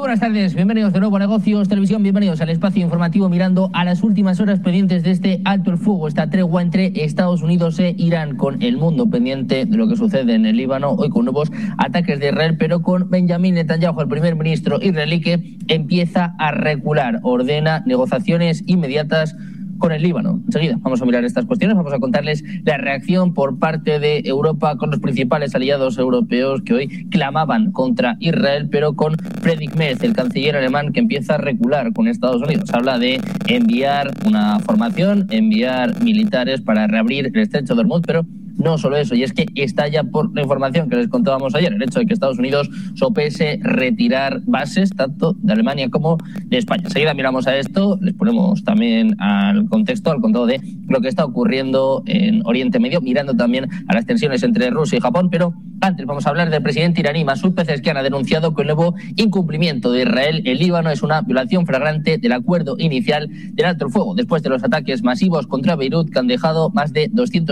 buenas tardes, bienvenidos de nuevo a Negocios Televisión, bienvenidos al espacio informativo mirando a las últimas horas pendientes de este alto el fuego, esta tregua entre Estados Unidos e Irán, con el mundo pendiente de lo que sucede en el Líbano, hoy con nuevos ataques de Israel, pero con Benjamín Netanyahu, el primer ministro israelí, que empieza a recular, ordena negociaciones inmediatas con el Líbano. Enseguida vamos a mirar estas cuestiones, vamos a contarles la reacción por parte de Europa con los principales aliados europeos que hoy clamaban contra Israel, pero con Friedrich Merz, el canciller alemán, que empieza a recular con Estados Unidos. Habla de enviar una formación, enviar militares para reabrir el estrecho de Hormuz, pero no solo eso, y es que estalla por la información que les contábamos ayer, el hecho de que Estados Unidos sopese retirar bases tanto de Alemania como de España. Enseguida miramos a esto, les ponemos también al contexto, al contado de lo que está ocurriendo en Oriente Medio, mirando también a las tensiones entre Rusia y Japón, pero antes vamos a hablar del presidente iraní Masoud Pezeshkian. Ha denunciado que el nuevo incumplimiento de Israel en Líbano es una violación flagrante del acuerdo inicial del alto el fuego, después de los ataques masivos contra Beirut que han dejado más de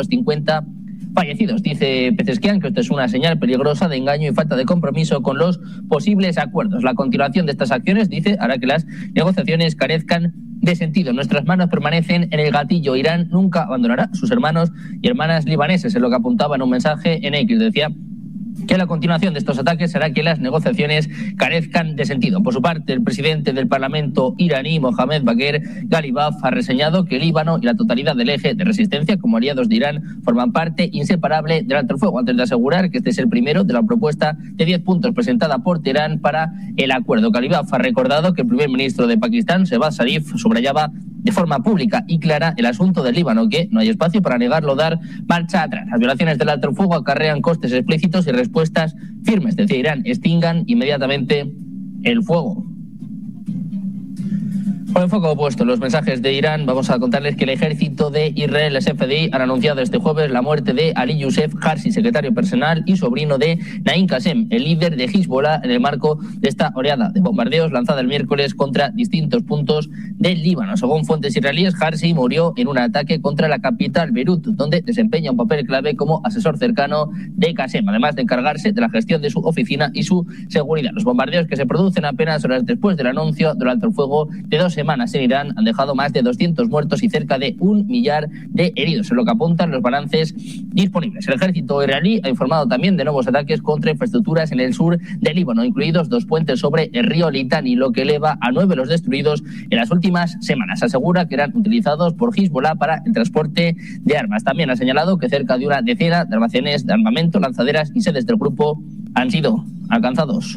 250 fallecidos. Dice Pezeshkian que esto es una señal peligrosa de engaño y falta de compromiso con los posibles acuerdos. La continuación de estas acciones, dice, hará que las negociaciones carezcan de sentido. Nuestras manos permanecen en el gatillo. Irán nunca abandonará a sus hermanos y hermanas libaneses, es lo que apuntaba en un mensaje en X. Decía que la continuación de estos ataques hará que las negociaciones carezcan de sentido. Por su parte, el presidente del Parlamento iraní, Mohamed Bagher Ghalibaf, ha reseñado que el Líbano y la totalidad del eje de resistencia como aliados de Irán forman parte inseparable del alto el fuego, antes de asegurar que este es el primero de la propuesta de 10 puntos presentada por Teherán para el acuerdo. Ghalibaf ha recordado que el primer ministro de Pakistán, Shehbaz Sharif, subrayaba de forma pública y clara el asunto del Líbano, que no hay espacio para negarlo, dar marcha atrás. Las violaciones del alto el fuego acarrean costes explícitos y respuestas firmes. Decía Irán, extingan inmediatamente el fuego. Con el foco opuesto en los mensajes de Irán, vamos a contarles que el ejército de Israel, el SFDI, han anunciado este jueves la muerte de Ali Youssef Harsi, secretario personal y sobrino de Naim Qassem, el líder de Hezbollah, en el marco de esta oleada de bombardeos lanzada el miércoles contra distintos puntos del Líbano. Según fuentes israelíes, Harsi murió en un ataque contra la capital, Beirut, donde desempeña un papel clave como asesor cercano de Qassem, además de encargarse de la gestión de su oficina y su seguridad. Los bombardeos, que se producen apenas horas después del anuncio del alto el fuego de 2 semanas en Irán, han dejado más de 200 muertos y cerca de 1 millar de heridos, en lo que apuntan los balances disponibles. El ejército israelí ha informado también de nuevos ataques contra infraestructuras en el sur del Líbano, incluidos 2 puentes sobre el río Litani, lo que eleva a 9 los destruidos en las últimas semanas. Asegura que eran utilizados por Hezbollah para el transporte de armas. También ha señalado que cerca de una decena de almacenes de armamento, lanzaderas y sedes del grupo han sido alcanzados.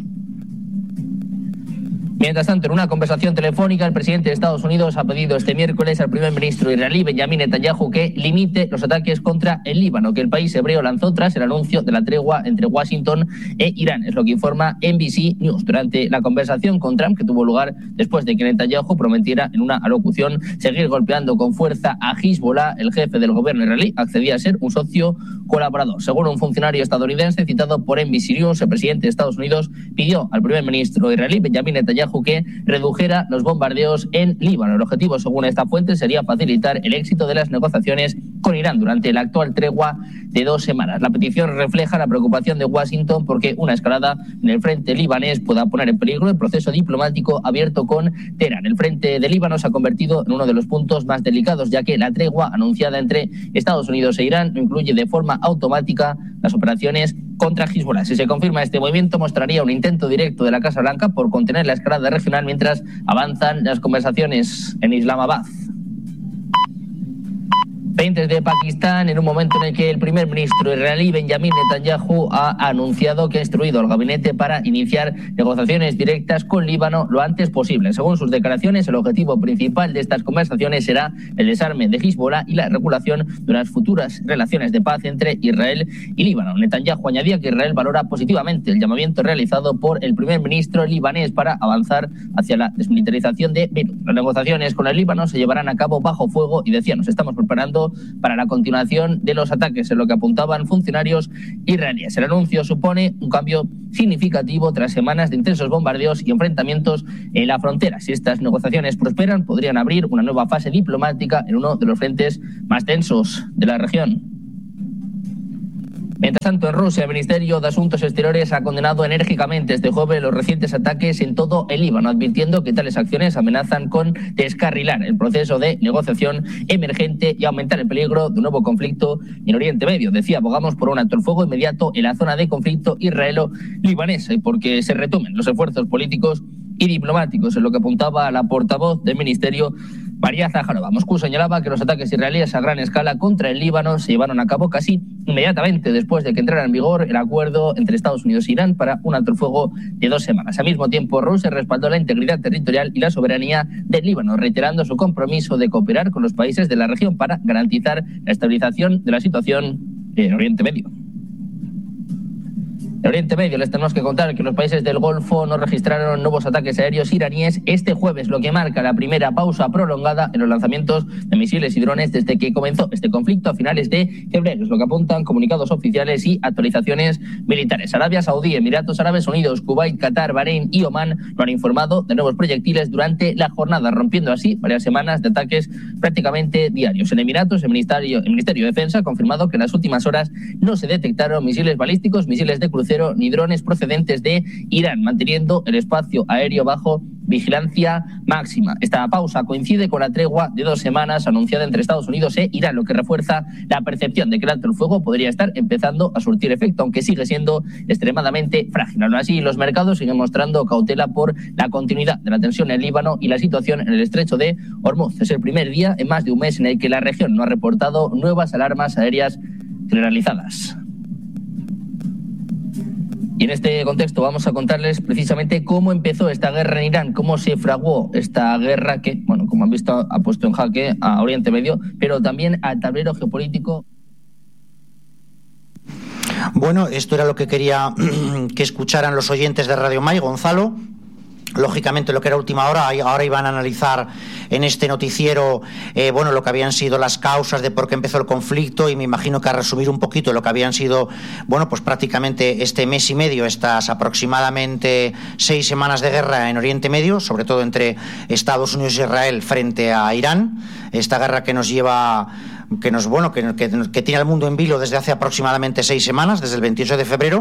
Mientras tanto, en una conversación telefónica, el presidente de Estados Unidos ha pedido este miércoles al primer ministro israelí, Benjamín Netanyahu, que limite los ataques contra el Líbano, que el país hebreo lanzó tras el anuncio de la tregua entre Washington e Irán. Es lo que informa NBC News. Durante la conversación con Trump, que tuvo lugar después de que Netanyahu prometiera en una alocución seguir golpeando con fuerza a Hezbollah, el jefe del gobierno israelí accedía a ser un socio colaborador. Según un funcionario estadounidense citado por NBC News, el presidente de Estados Unidos pidió al primer ministro israelí, Benjamín Netanyahu, que redujera los bombardeos en Líbano. El objetivo, según esta fuente, sería facilitar el éxito de las negociaciones con Irán durante la actual tregua de 2 semanas. La petición refleja la preocupación de Washington porque una escalada en el frente libanés pueda poner en peligro el proceso diplomático abierto con Teherán. El frente de Líbano se ha convertido en uno de los puntos más delicados, ya que la tregua anunciada entre Estados Unidos e Irán no incluye de forma automática las operaciones contra Hezbollah. Si se confirma este movimiento, mostraría un intento directo de la Casa Blanca por contener la escalada regional mientras avanzan las conversaciones en Islamabad. Pendientes de Pakistán, en un momento en el que el primer ministro israelí Benjamín Netanyahu ha anunciado que ha instruido al gabinete para iniciar negociaciones directas con Líbano lo antes posible. Según sus declaraciones, el objetivo principal de estas conversaciones será el desarme de Hezbollah y la regulación de las futuras relaciones de paz entre Israel y Líbano. Netanyahu añadía que Israel valora positivamente el llamamiento realizado por el primer ministro libanés para avanzar hacia la desmilitarización de Beirut. Las negociaciones con el Líbano se llevarán a cabo bajo fuego y decía, nos estamos preparando para la continuación de los ataques, en lo que apuntaban funcionarios israelíes. El anuncio supone un cambio significativo tras semanas de intensos bombardeos y enfrentamientos en la frontera. Si estas negociaciones prosperan, podrían abrir una nueva fase diplomática en uno de los frentes más tensos de la región. Mientras tanto, en Rusia, el Ministerio de Asuntos Exteriores ha condenado enérgicamente este jueves los recientes ataques en todo el Líbano, advirtiendo que tales acciones amenazan con descarrilar el proceso de negociación emergente y aumentar el peligro de un nuevo conflicto en Oriente Medio. Decía, abogamos por un alto el fuego inmediato en la zona de conflicto israelo-libanesa y porque se retomen los esfuerzos políticos y diplomáticos, en lo que apuntaba la portavoz del Ministerio, María Zaharova. Moscú señalaba que los ataques israelíes a gran escala contra el Líbano se llevaron a cabo casi inmediatamente después de que entrara en vigor el acuerdo entre Estados Unidos e Irán para un alto el fuego de 2 semanas. Al mismo tiempo, Rusia respaldó la integridad territorial y la soberanía del Líbano, reiterando su compromiso de cooperar con los países de la región para garantizar la estabilización de la situación en Oriente Medio. En Oriente Medio les tenemos que contar que los países del Golfo no registraron nuevos ataques aéreos iraníes este jueves, lo que marca la primera pausa prolongada en los lanzamientos de misiles y drones desde que comenzó este conflicto a finales de febrero, es lo que apuntan comunicados oficiales y actualizaciones militares. Arabia Saudí, Emiratos Árabes Unidos, Kuwait, Qatar, Bahrein y Omán lo han informado de nuevos proyectiles durante la jornada, rompiendo así varias semanas de ataques prácticamente diarios. En Emiratos, el Ministerio de Defensa ha confirmado que en las últimas horas no se detectaron misiles balísticos, misiles de crucero ni drones procedentes de Irán, manteniendo el espacio aéreo bajo vigilancia máxima. Esta pausa coincide con la tregua de 2 semanas anunciada entre Estados Unidos e Irán, lo que refuerza la percepción de que el alto el fuego podría estar empezando a surtir efecto, aunque sigue siendo extremadamente frágil. Aún así, los mercados siguen mostrando cautela por la continuidad de la tensión en el Líbano y la situación en el estrecho de Hormuz. Es el primer día en más de un mes en el que la región no ha reportado nuevas alarmas aéreas generalizadas. Y en este contexto vamos a contarles precisamente cómo empezó esta guerra en Irán, cómo se fraguó esta guerra que, bueno, como han visto, ha puesto en jaque a Oriente Medio, pero también al tablero geopolítico. Bueno, esto era lo que quería que escucharan los oyentes de Radio Mai. Gonzalo, lógicamente lo que era última hora, ahora iban a analizar en este noticiero bueno, lo que habían sido las causas de por qué empezó el conflicto, y me imagino que a resumir un poquito lo que habían sido, bueno, pues prácticamente este mes y medio, estas aproximadamente 6 semanas de guerra en Oriente Medio, sobre todo entre Estados Unidos e Israel frente a Irán, esta guerra que nos lleva, que tiene al mundo en vilo desde hace aproximadamente 6 semanas, desde el 28 de febrero.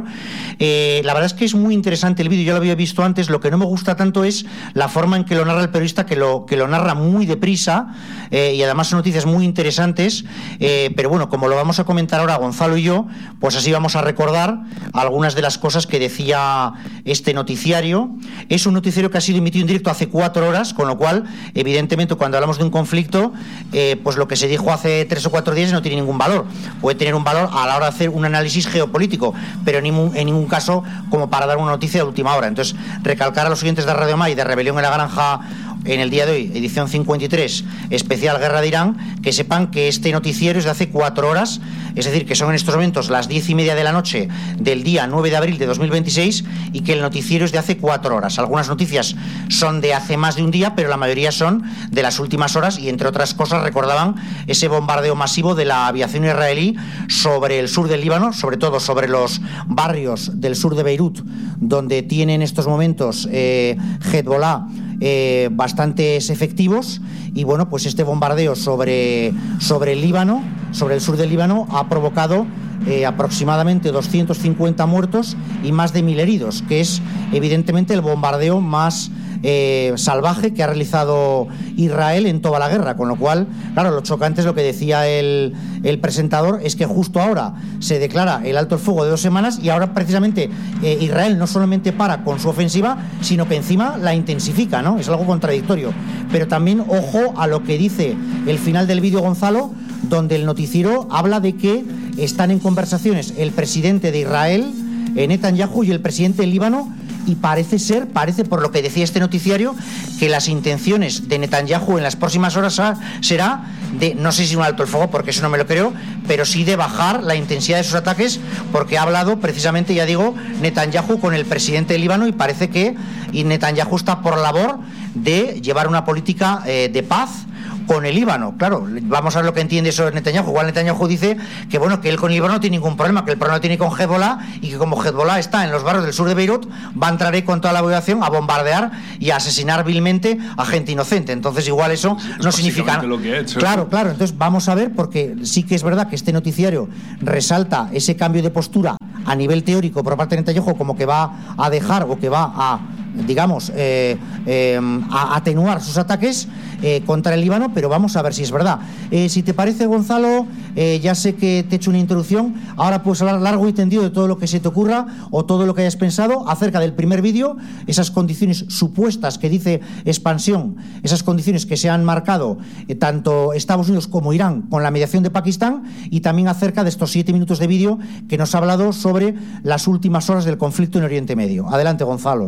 La verdad es que es muy interesante el vídeo, yo lo había visto antes. Lo que no me gusta tanto es la forma en que lo narra el periodista, que lo narra muy deprisa, y además son noticias muy interesantes, pero bueno, como lo vamos a comentar ahora Gonzalo y yo, pues así vamos a recordar algunas de las cosas que decía este noticiario. Es un noticiario que ha sido emitido en directo hace 4 horas, con lo cual, evidentemente, cuando hablamos de un conflicto, pues lo que se dijo hace 3 o 4 días no tiene ningún valor. Puede tener un valor a la hora de hacer un análisis geopolítico, pero en ningún caso como para dar una noticia de última hora. Entonces, recalcar a los oyentes de Radio Mai, de Rebelión en la Granja, en el día de hoy, edición 53, especial Guerra de Irán, que sepan que este noticiero es de hace 4 horas, es decir, que son en estos momentos las 10:30 de la noche del día 9 de abril de 2026, y que el noticiero es de hace 4 horas. Algunas noticias son de hace más de un día, pero la mayoría son de las últimas horas, y entre otras cosas recordaban ese bombardeo masivo de la aviación israelí sobre el sur del Líbano, sobre todo sobre los barrios del sur de Beirut, donde tiene en estos momentos Hezbollah bastantes efectivos. Y bueno, pues este bombardeo sobre el Líbano, sobre el sur del Líbano, ha provocado aproximadamente 250 muertos y más de 1000 heridos, que es evidentemente el bombardeo más salvaje que ha realizado Israel en toda la guerra. Con lo cual, claro, lo chocante es lo que decía el presentador, es que justo ahora se declara el alto el fuego de 2 semanas, y ahora precisamente Israel no solamente para con su ofensiva, sino que encima la intensifica, ¿no? Es algo contradictorio. Pero también ojo a lo que dice el final del vídeo, Gonzalo, donde el noticiero habla de que están en conversaciones el presidente de Israel, Netanyahu, y el presidente del Líbano, y parece por lo que decía este noticiario, que las intenciones de Netanyahu en las próximas horas será de, no sé si un alto el fuego, porque eso no me lo creo, pero sí de bajar la intensidad de sus ataques, porque ha hablado precisamente, ya digo, Netanyahu con el presidente del Líbano, y parece que Netanyahu está por labor de llevar una política de paz con el Líbano. Claro, vamos a ver lo que entiende eso Netanyahu. Igual Netanyahu dice que bueno, que él con el Líbano no tiene ningún problema, que el problema lo tiene con Hezbollah, y que como Hezbollah está en los barrios del sur de Beirut, va a entrar con toda la población a bombardear y a asesinar vilmente a gente inocente. Entonces igual eso no significa lo que ha hecho. Claro, entonces vamos a ver, porque sí que es verdad que este noticiario resalta ese cambio de postura a nivel teórico por parte de Netanyahu, como que va a dejar o que va a, digamos, a atenuar sus ataques contra el Líbano, pero vamos a ver si es verdad. Si te parece, Gonzalo, ya sé que te he hecho una introducción, ahora puedes hablar largo y tendido de todo lo que se te ocurra o todo lo que hayas pensado acerca del primer vídeo, esas condiciones supuestas que dice Expansión, esas condiciones que se han marcado tanto Estados Unidos como Irán con la mediación de Pakistán, y también acerca de estos 7 minutos de vídeo que nos ha hablado sobre las últimas horas del conflicto en Oriente Medio. Adelante, Gonzalo.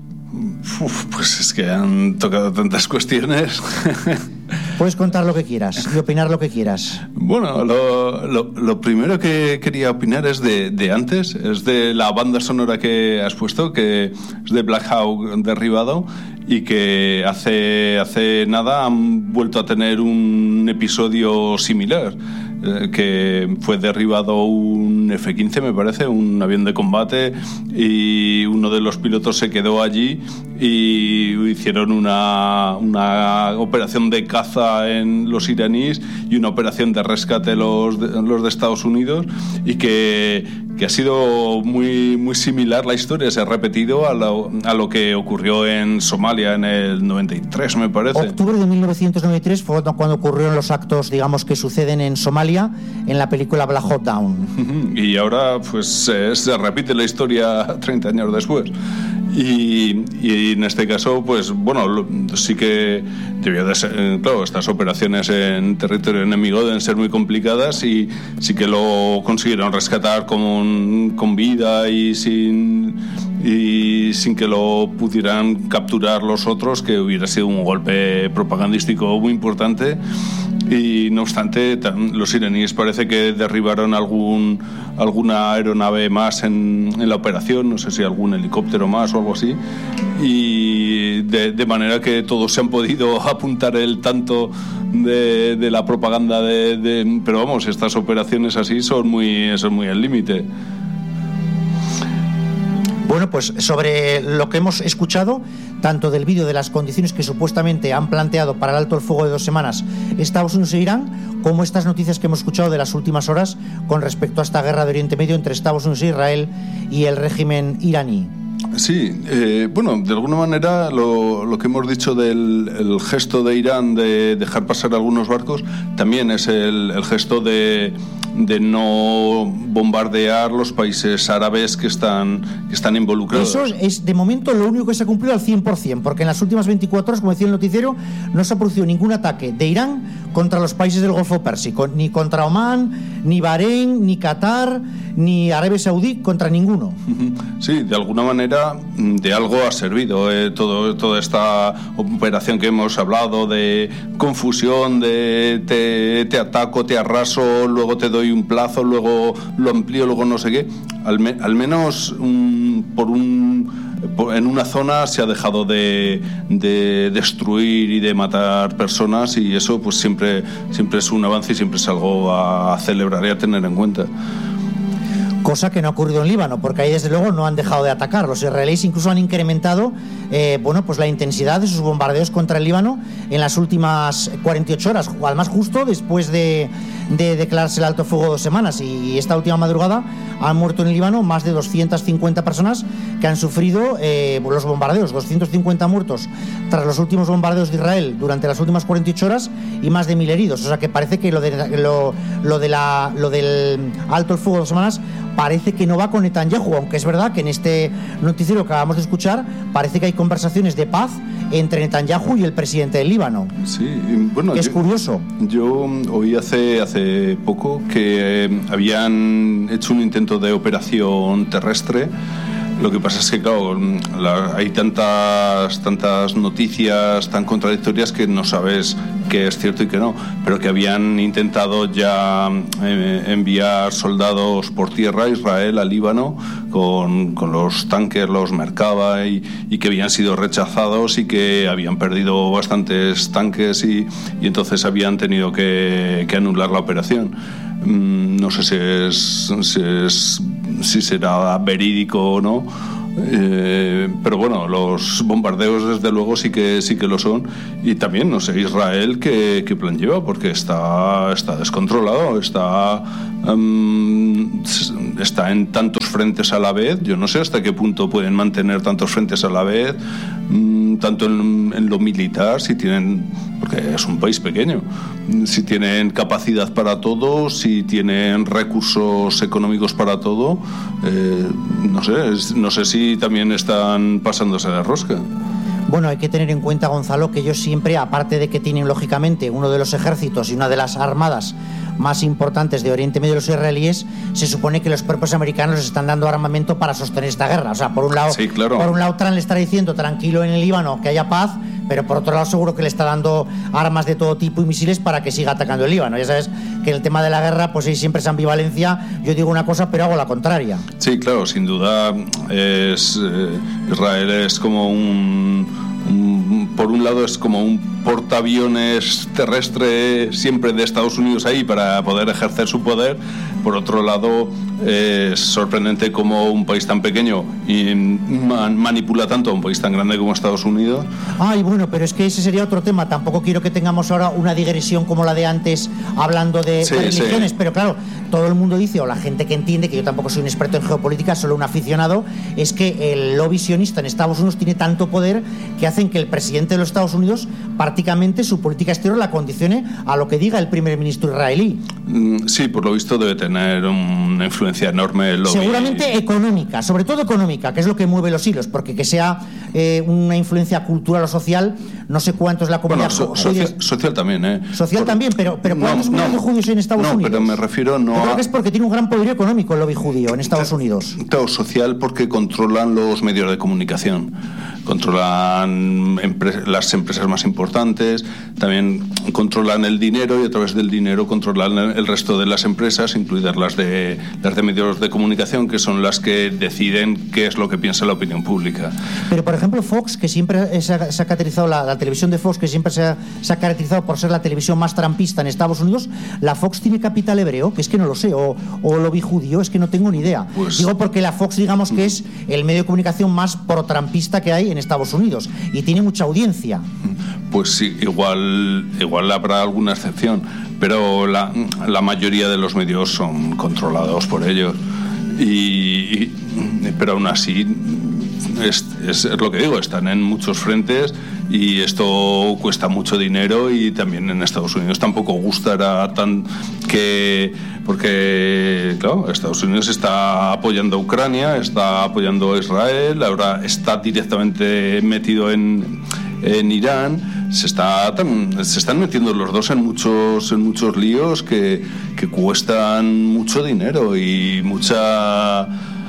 Pues es que han tocado tantas cuestiones. Puedes contar lo que quieras y opinar lo que quieras. Bueno, lo primero que quería opinar es de antes, es de la banda sonora que has puesto, que es de Black Hawk Derribado, y que hace nada han vuelto a tener un episodio similar, que fue derribado un F-15, me parece, un avión de combate, y uno de los pilotos se quedó allí y hicieron una operación de caza en los iraníes y una operación de rescate los de Estados Unidos, y que ha sido muy similar la historia, se ha repetido a lo que ocurrió en Somalia en el 93, me parece. Octubre de 1993 fue cuando ocurrieron los actos, digamos, que suceden en Somalia en la película Black Hawk Down. Y ahora pues se repite la historia 30 años después. Y en este caso, pues bueno, sí que debió de ser, claro, estas operaciones en territorio enemigo deben ser muy complicadas, y sí que lo consiguieron rescatar con vida y sin que lo pudieran capturar los otros, que hubiera sido un golpe propagandístico muy importante. Y no obstante, los iraníes parece que derribaron alguna aeronave más en la operación, no sé si algún helicóptero más o algo así, y de manera que todos se han podido apuntar el tanto de la propaganda pero vamos, estas operaciones así son muy al límite. Bueno, pues sobre lo que hemos escuchado, tanto del vídeo de las condiciones que supuestamente han planteado para el alto el fuego de 2 semanas Estados Unidos e Irán, como estas noticias que hemos escuchado de las últimas horas con respecto a esta guerra de Oriente Medio entre Estados Unidos e Israel y el régimen iraní. Sí, bueno, de alguna manera lo que hemos dicho del gesto de Irán de dejar pasar algunos barcos también es el gesto de no bombardear los países árabes que están involucrados. Eso es de momento lo único que se ha cumplido al 100%, porque en las últimas 24 horas, como decía el noticiero, no se ha producido ningún ataque de Irán contra los países del Golfo Pérsico, ni contra Omán, ni Bahrein, ni Qatar, ni Arabia Saudí, contra ninguno. Sí, de alguna manera de algo ha servido toda esta operación que hemos hablado de confusión, de te ataco, te arraso, luego te doy un plazo, luego lo amplío, luego no sé qué. Al menos en una zona se ha dejado de destruir y de matar personas, y eso pues siempre es un avance y siempre es algo a celebrar y a tener en cuenta. Cosa que no ha ocurrido en Líbano, porque ahí desde luego no han dejado de atacar. Los israelíes incluso han incrementado pues la intensidad de sus bombardeos contra el Líbano en las últimas 48 horas, además justo después de declararse el alto fuego 2 semanas, y esta última madrugada han muerto en el Líbano más de 250 personas que han sufrido los bombardeos, 250 muertos tras los últimos bombardeos de Israel durante las últimas 48 horas y más de 1000 heridos. O sea que parece que lo del alto el fuego 2 semanas parece que no va con Netanyahu, aunque es verdad que en este noticiero que acabamos de escuchar parece que hay conversaciones de paz entre Netanyahu y el presidente del Líbano. Sí, bueno, es curioso. Yo oí hace poco que habían hecho un intento de operación terrestre Lo que pasa es que, claro, hay tantas noticias tan contradictorias que no sabes qué es cierto y qué no, pero que habían intentado ya enviar soldados por tierra a Israel, a Líbano, con los tanques, los Merkava, y que habían sido rechazados y que habían perdido bastantes tanques y entonces habían tenido que anular la operación. No sé si será verídico o no, pero bueno, los bombardeos desde luego sí que lo son. Y también no sé Israel qué plan lleva, porque está descontrolado, está en tantos frentes a la vez. Yo no sé hasta qué punto pueden mantener tantos frentes a la vez, tanto en lo militar, si tienen, porque es un país pequeño, si tienen capacidad para todo, si tienen recursos económicos para todo. No sé si también están pasándose de rosca. Bueno, hay que tener en cuenta, Gonzalo, que ellos siempre, aparte de que tienen lógicamente uno de los ejércitos y una de las armadas más importantes de Oriente Medio, los israelíes, se supone que los propios americanos les están dando armamento para sostener esta guerra. O sea, por un lado, sí, claro. Por un lado Trump le está diciendo tranquilo en el Líbano que haya paz, pero por otro lado seguro que le está dando armas de todo tipo y misiles para que siga atacando el Líbano. Ya sabes que en el tema de la guerra pues hay siempre esa ambivalencia. Yo digo una cosa pero hago la contraria. Sí, claro, sin duda Israel es como por un lado es como un portaaviones terrestre siempre de Estados Unidos ahí para poder ejercer su poder. Por otro lado, es sorprendente cómo un país tan pequeño y manipula tanto a un país tan grande como Estados Unidos. Ay, bueno, pero es que ese sería otro tema. Tampoco quiero que tengamos ahora una digresión como la de antes hablando de religiones, pero claro, todo el mundo dice, o la gente que entiende, que yo tampoco soy un experto en geopolítica, solo un aficionado, es que el lobby sionista en Estados Unidos tiene tanto poder que hacen que el presidente de los Estados Unidos prácticamente su política exterior la condicione a lo que diga el primer ministro israelí. Sí, por lo visto debe tener una influencia enorme el lobby. Seguramente económica, sobre todo económica, que es lo que mueve los hilos, porque que sea una influencia cultural o social, no sé cuánto es la comunidad judía. Social también, Social también, pero ¿cuántos millones de judíos hay en Estados Unidos? No, pero me refiero Yo creo que es porque tiene un gran poder económico el lobby judío en Estados Unidos. Claro, social porque controlan los medios de comunicación, controlan las empresas más importantes, también controlan el dinero y a través del dinero controlan el resto de las empresas, incluidas las de medios de comunicación, que son las que deciden qué es lo que piensa la opinión pública. Pero por ejemplo Fox, que siempre se ha caracterizado, la televisión de Fox, que siempre se ha caracterizado por ser la televisión más trampista en Estados Unidos, ¿la Fox tiene capital hebreo? Que es que no lo sé, o lobby judío, es que no tengo ni idea. Pues, digo porque la Fox, digamos que es el medio de comunicación más pro-trampista que hay en Estados Unidos y tiene mucha audiencia. Pues sí, igual habrá alguna excepción, pero la mayoría de los medios son controlados por ellos. Pero aún así es lo que digo, están en muchos frentes y esto cuesta mucho dinero, y también en Estados Unidos tampoco gustará porque claro, Estados Unidos está apoyando a Ucrania, está apoyando a Israel, ahora está directamente metido en Irán. Se están metiendo los dos en muchos líos que cuestan mucho dinero y mucha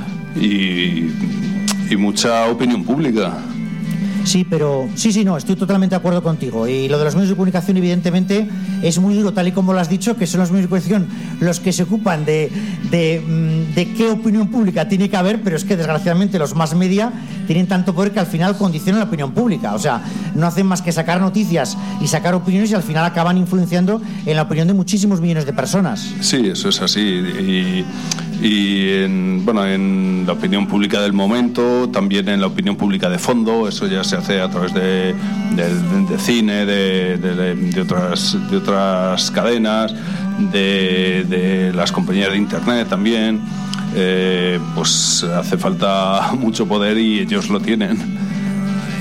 opinión pública. Sí, pero no, estoy totalmente de acuerdo contigo. Y lo de los medios de comunicación, evidentemente, es muy duro, tal y como lo has dicho, que son los medios de comunicación los que se ocupan de qué opinión pública tiene que haber, pero es que desgraciadamente los mass media tienen tanto poder que al final condicionan la opinión pública. O sea, no hacen más que sacar noticias y sacar opiniones y al final acaban influenciando en la opinión de muchísimos millones de personas. Sí, eso es así. Y en la opinión pública del momento, también en la opinión pública de fondo, eso ya se hace a través de cine, de otras cadenas, de las compañías de internet también. Pues hace falta mucho poder y ellos lo tienen.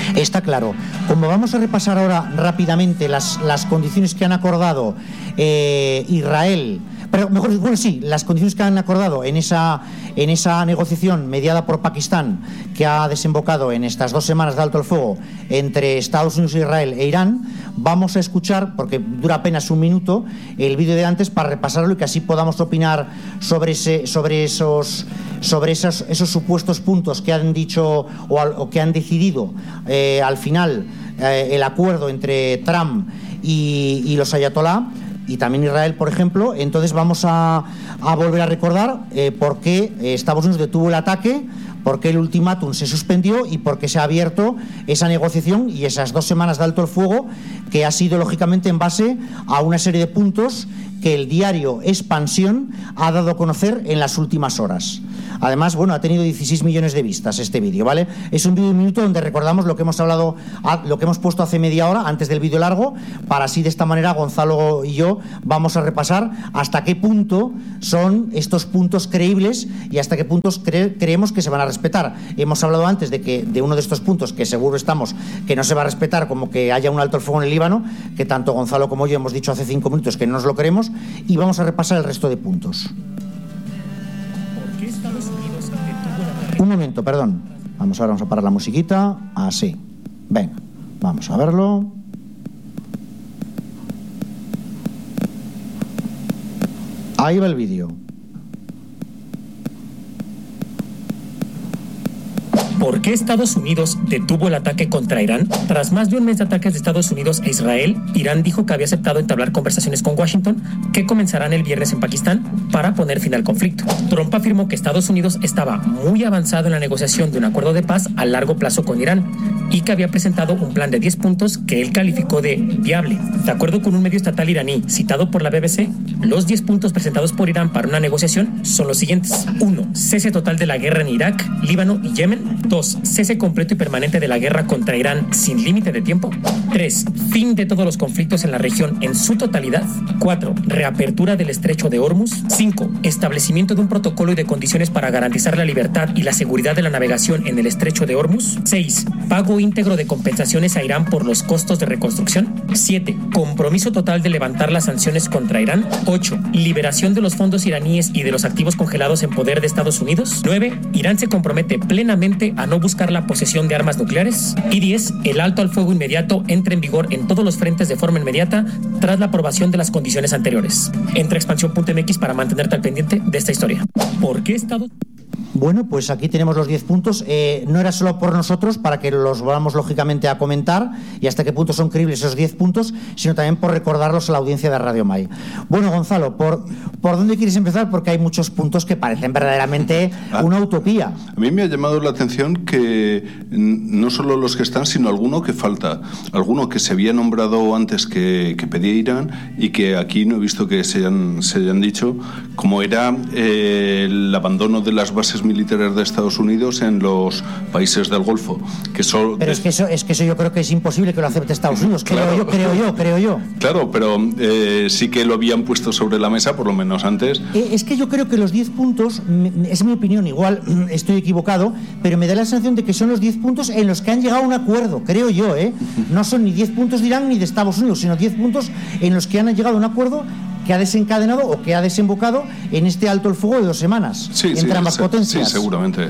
Está claro. Como vamos a repasar ahora rápidamente las condiciones que han acordado Israel, pero mejor, bueno, sí, las condiciones que han acordado en esa negociación mediada por Pakistán, que ha desembocado en estas 2 semanas de alto el fuego entre Estados Unidos, Israel e Irán, vamos a escuchar, porque dura apenas 1 minuto, el vídeo de antes para repasarlo y que así podamos opinar sobre esos supuestos puntos que han dicho o que han decidido al final el acuerdo entre Trump y los ayatolá, y también Israel, por ejemplo. Entonces vamos a volver a recordar por qué Estados Unidos detuvo el ataque, por qué el ultimátum se suspendió y por qué se ha abierto esa negociación y esas 2 semanas de alto el fuego, que ha sido lógicamente en base a una serie de puntos que el diario Expansión ha dado a conocer en las últimas horas. Además, bueno, ha tenido 16 millones de vistas este vídeo, ¿vale? Es un vídeo de 1 minuto donde recordamos lo que hemos hablado, lo que hemos puesto hace media hora antes del vídeo largo, para así de esta manera Gonzalo y yo vamos a repasar hasta qué punto son estos puntos creíbles y hasta qué puntos creemos que se van a respetar. Hemos hablado antes de uno de estos puntos que seguro estamos que no se va a respetar, como que haya un alto el fuego en el Líbano, que tanto Gonzalo como yo hemos dicho hace 5 minutos que no nos lo queremos, y vamos a repasar el resto de puntos. Un momento, perdón. Vamos a parar la musiquita. Así. Venga, vamos a verlo. Ahí va el vídeo. ¿Por qué Estados Unidos detuvo el ataque contra Irán? Tras más de un mes de ataques de Estados Unidos e Israel, Irán dijo que había aceptado entablar conversaciones con Washington, que comenzarán el viernes en Pakistán, para poner fin al conflicto. Trump afirmó que Estados Unidos estaba muy avanzado en la negociación de un acuerdo de paz a largo plazo con Irán y que había presentado un plan de 10 puntos que él calificó de viable. De acuerdo con un medio estatal iraní citado por la BBC, los 10 puntos presentados por Irán para una negociación son los siguientes: 1. Cese total de la guerra en Irak, Líbano y Yemen. 2. Cese completo y permanente de la guerra contra Irán sin límite de tiempo. 3. Fin de todos los conflictos en la región en su totalidad. 4. Reapertura del estrecho de Hormuz. 5. Establecimiento de un protocolo y de condiciones para garantizar la libertad y la seguridad de la navegación en el estrecho de Hormuz. 6. Pago íntegro de compensaciones a Irán por los costos de reconstrucción. 7. Compromiso total de levantar las sanciones contra Irán. 8. Liberación de los fondos iraníes y de los activos congelados en poder de Estados Unidos. 9. Irán se compromete plenamente a no buscar la posesión de armas nucleares. Y 10. El alto al fuego inmediato entra en vigor en todos los frentes de forma inmediata tras la aprobación de las condiciones anteriores. Entra a expansión.mx para mantenerte al pendiente de esta historia. ¿Por qué Estados? Bueno, pues aquí tenemos los 10 puntos. No era solo por nosotros, para que los vamos lógicamente a comentar y hasta qué punto son creíbles esos 10 puntos, sino también por recordarlos a la audiencia de Radio Mai. Bueno, Gonzalo, ¿por dónde quieres empezar? Porque hay muchos puntos que parecen verdaderamente una utopía. A mí me ha llamado la atención que no solo los que están, sino alguno que falta. Alguno que se había nombrado antes que pedía Irán y que aquí no he visto que se hayan dicho, como era el abandono de las bases militares de Estados Unidos en los países del Golfo. Pero es que eso yo creo que es imposible que lo acepte Estados Unidos. Claro. Creo yo. Claro, pero sí que lo habían puesto sobre la mesa, por lo menos antes. Es que yo creo que los 10 puntos, es mi opinión, igual estoy equivocado, pero me da la sensación de que son los 10 puntos en los que han llegado a un acuerdo, creo yo, No son ni 10 puntos de Irán ni de Estados Unidos, sino 10 puntos en los que han llegado a un acuerdo que ha desencadenado o que ha desembocado en este alto el fuego de 2 semanas entre ambas potencias. Sí, seguramente.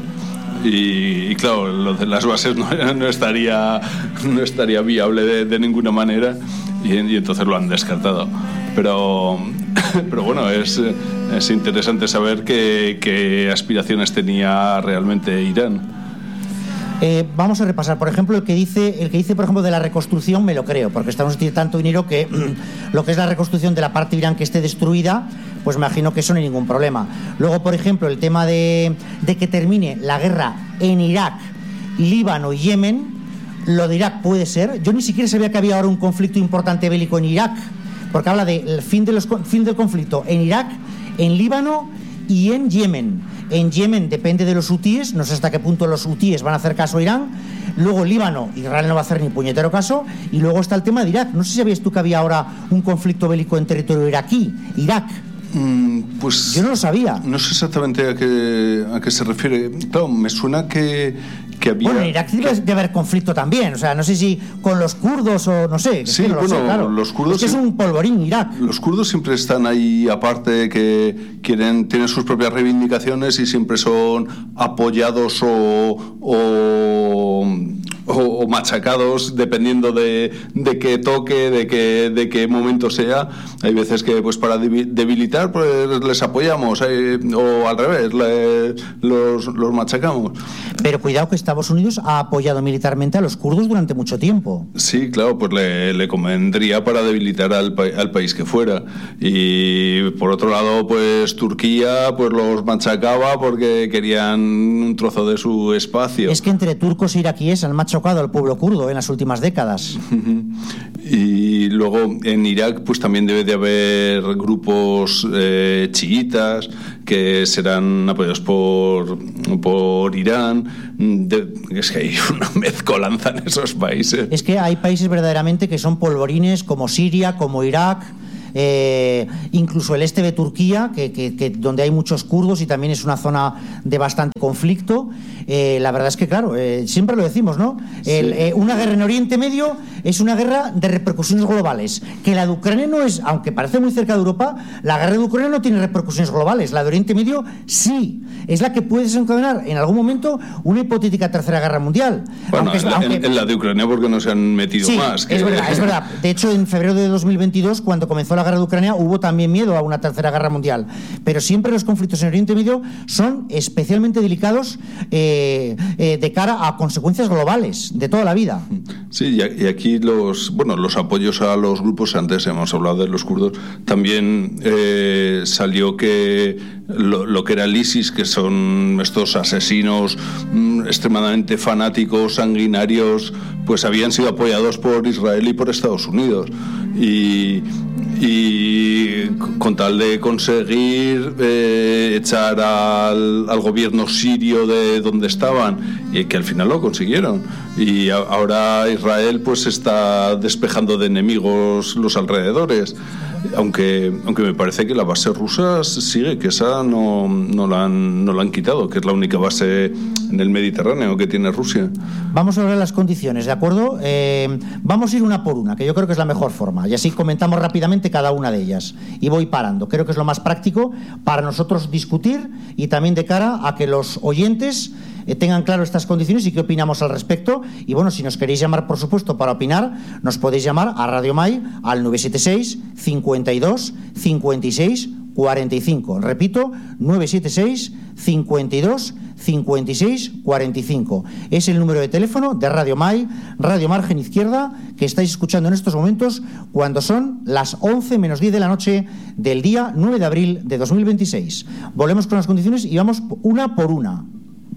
Y claro, lo de las bases no estaría viable de ninguna manera y entonces lo han descartado. Pero bueno, es interesante saber qué aspiraciones tenía realmente Irán. Vamos a repasar, por ejemplo, el que dice, por ejemplo, de la reconstrucción, me lo creo, porque Estados Unidos tiene tanto dinero que lo que es la reconstrucción de la parte de Irán que esté destruida, pues me imagino que eso no hay ningún problema. Luego, por ejemplo, el tema de que termine la guerra en Irak, Líbano y Yemen, lo de Irak puede ser. Yo ni siquiera sabía que había ahora un conflicto importante bélico en Irak, porque habla del fin del conflicto en Irak, en Líbano y en Yemen. En Yemen depende de los hutíes, no sé hasta qué punto los hutíes van a hacer caso a Irán. Luego Líbano, Israel no va a hacer ni puñetero caso. Y luego está el tema de Irak. No sé si sabías tú que había ahora un conflicto bélico en territorio iraquí, Irak. Pues yo no lo sabía. No sé exactamente a qué se refiere. Claro, me suena que había... Bueno, en Irak debe haber conflicto también. O sea, no sé si con los kurdos o no sé. Sí, bueno, sé, claro. Los kurdos... Es un polvorín Irak. Los kurdos siempre están ahí aparte, que tienen sus propias reivindicaciones y siempre son apoyados o machacados dependiendo de qué toque, de qué momento sea. Hay veces que pues para debilitar pues les apoyamos, o al revés, los machacamos. Pero cuidado que Estados Unidos ha apoyado militarmente a los kurdos durante mucho tiempo. Sí, claro, pues le convendría para debilitar al país que fuera. Y por otro lado, pues Turquía pues los machacaba porque querían un trozo de su espacio. Es que entre turcos e iraquíes han machacado al pueblo kurdo en las últimas décadas. Y luego en Irak pues también debe de haber grupos chiitas que serán apoyados por Irán. Es que hay una mezcolanza en esos países. Es que hay países verdaderamente que son polvorines, como Siria, como Irak, incluso el este de Turquía, que donde hay muchos kurdos y también es una zona de bastante conflicto. La verdad es que, claro, siempre lo decimos, ¿no? Una guerra en Oriente Medio es una guerra de repercusiones globales. Que la de Ucrania no es, aunque parece muy cerca de Europa, la guerra de Ucrania no tiene repercusiones globales. La de Oriente Medio sí. Es la que puede desencadenar en algún momento una hipotética tercera guerra mundial. Bueno, en la de Ucrania porque no se han metido más. Es verdad. De hecho, en febrero de 2022, cuando comenzó la guerra de Ucrania, hubo también miedo a una tercera guerra mundial. Pero siempre los conflictos en Oriente Medio son especialmente delicados de cara a consecuencias globales de toda la vida. Sí, y aquí los apoyos a los grupos, antes hemos hablado de los kurdos, también salió que lo que era el ISIS, que son estos asesinos extremadamente fanáticos, sanguinarios, pues habían sido apoyados por Israel y por Estados Unidos. Y con tal de conseguir echar al gobierno sirio de donde estaban, y que al final lo consiguieron, y ahora Israel pues está despejando de enemigos los alrededores, aunque me parece que la base rusa sigue, que esa no la han quitado, que es la única base en el Mediterráneo que tiene Rusia. Vamos a ver las condiciones, ¿de acuerdo? Vamos a ir una por una, que yo creo que es la mejor forma, y así comentamos rápidamente cada una de ellas, y voy parando. Creo que es lo más práctico para nosotros discutir y también de cara a que los oyentes tengan claro estas condiciones y qué opinamos al respecto. Y bueno, si nos queréis llamar, por supuesto, para opinar, nos podéis llamar a Radio Mai al 976 52 56 45. Repito, 976 52 56 45. Es el número de teléfono de Radio Mai, Radio Margen Izquierda, que estáis escuchando en estos momentos cuando son las 11 menos 10 de la noche del día 9 de abril de 2026. Volvemos con las condiciones y vamos una por una.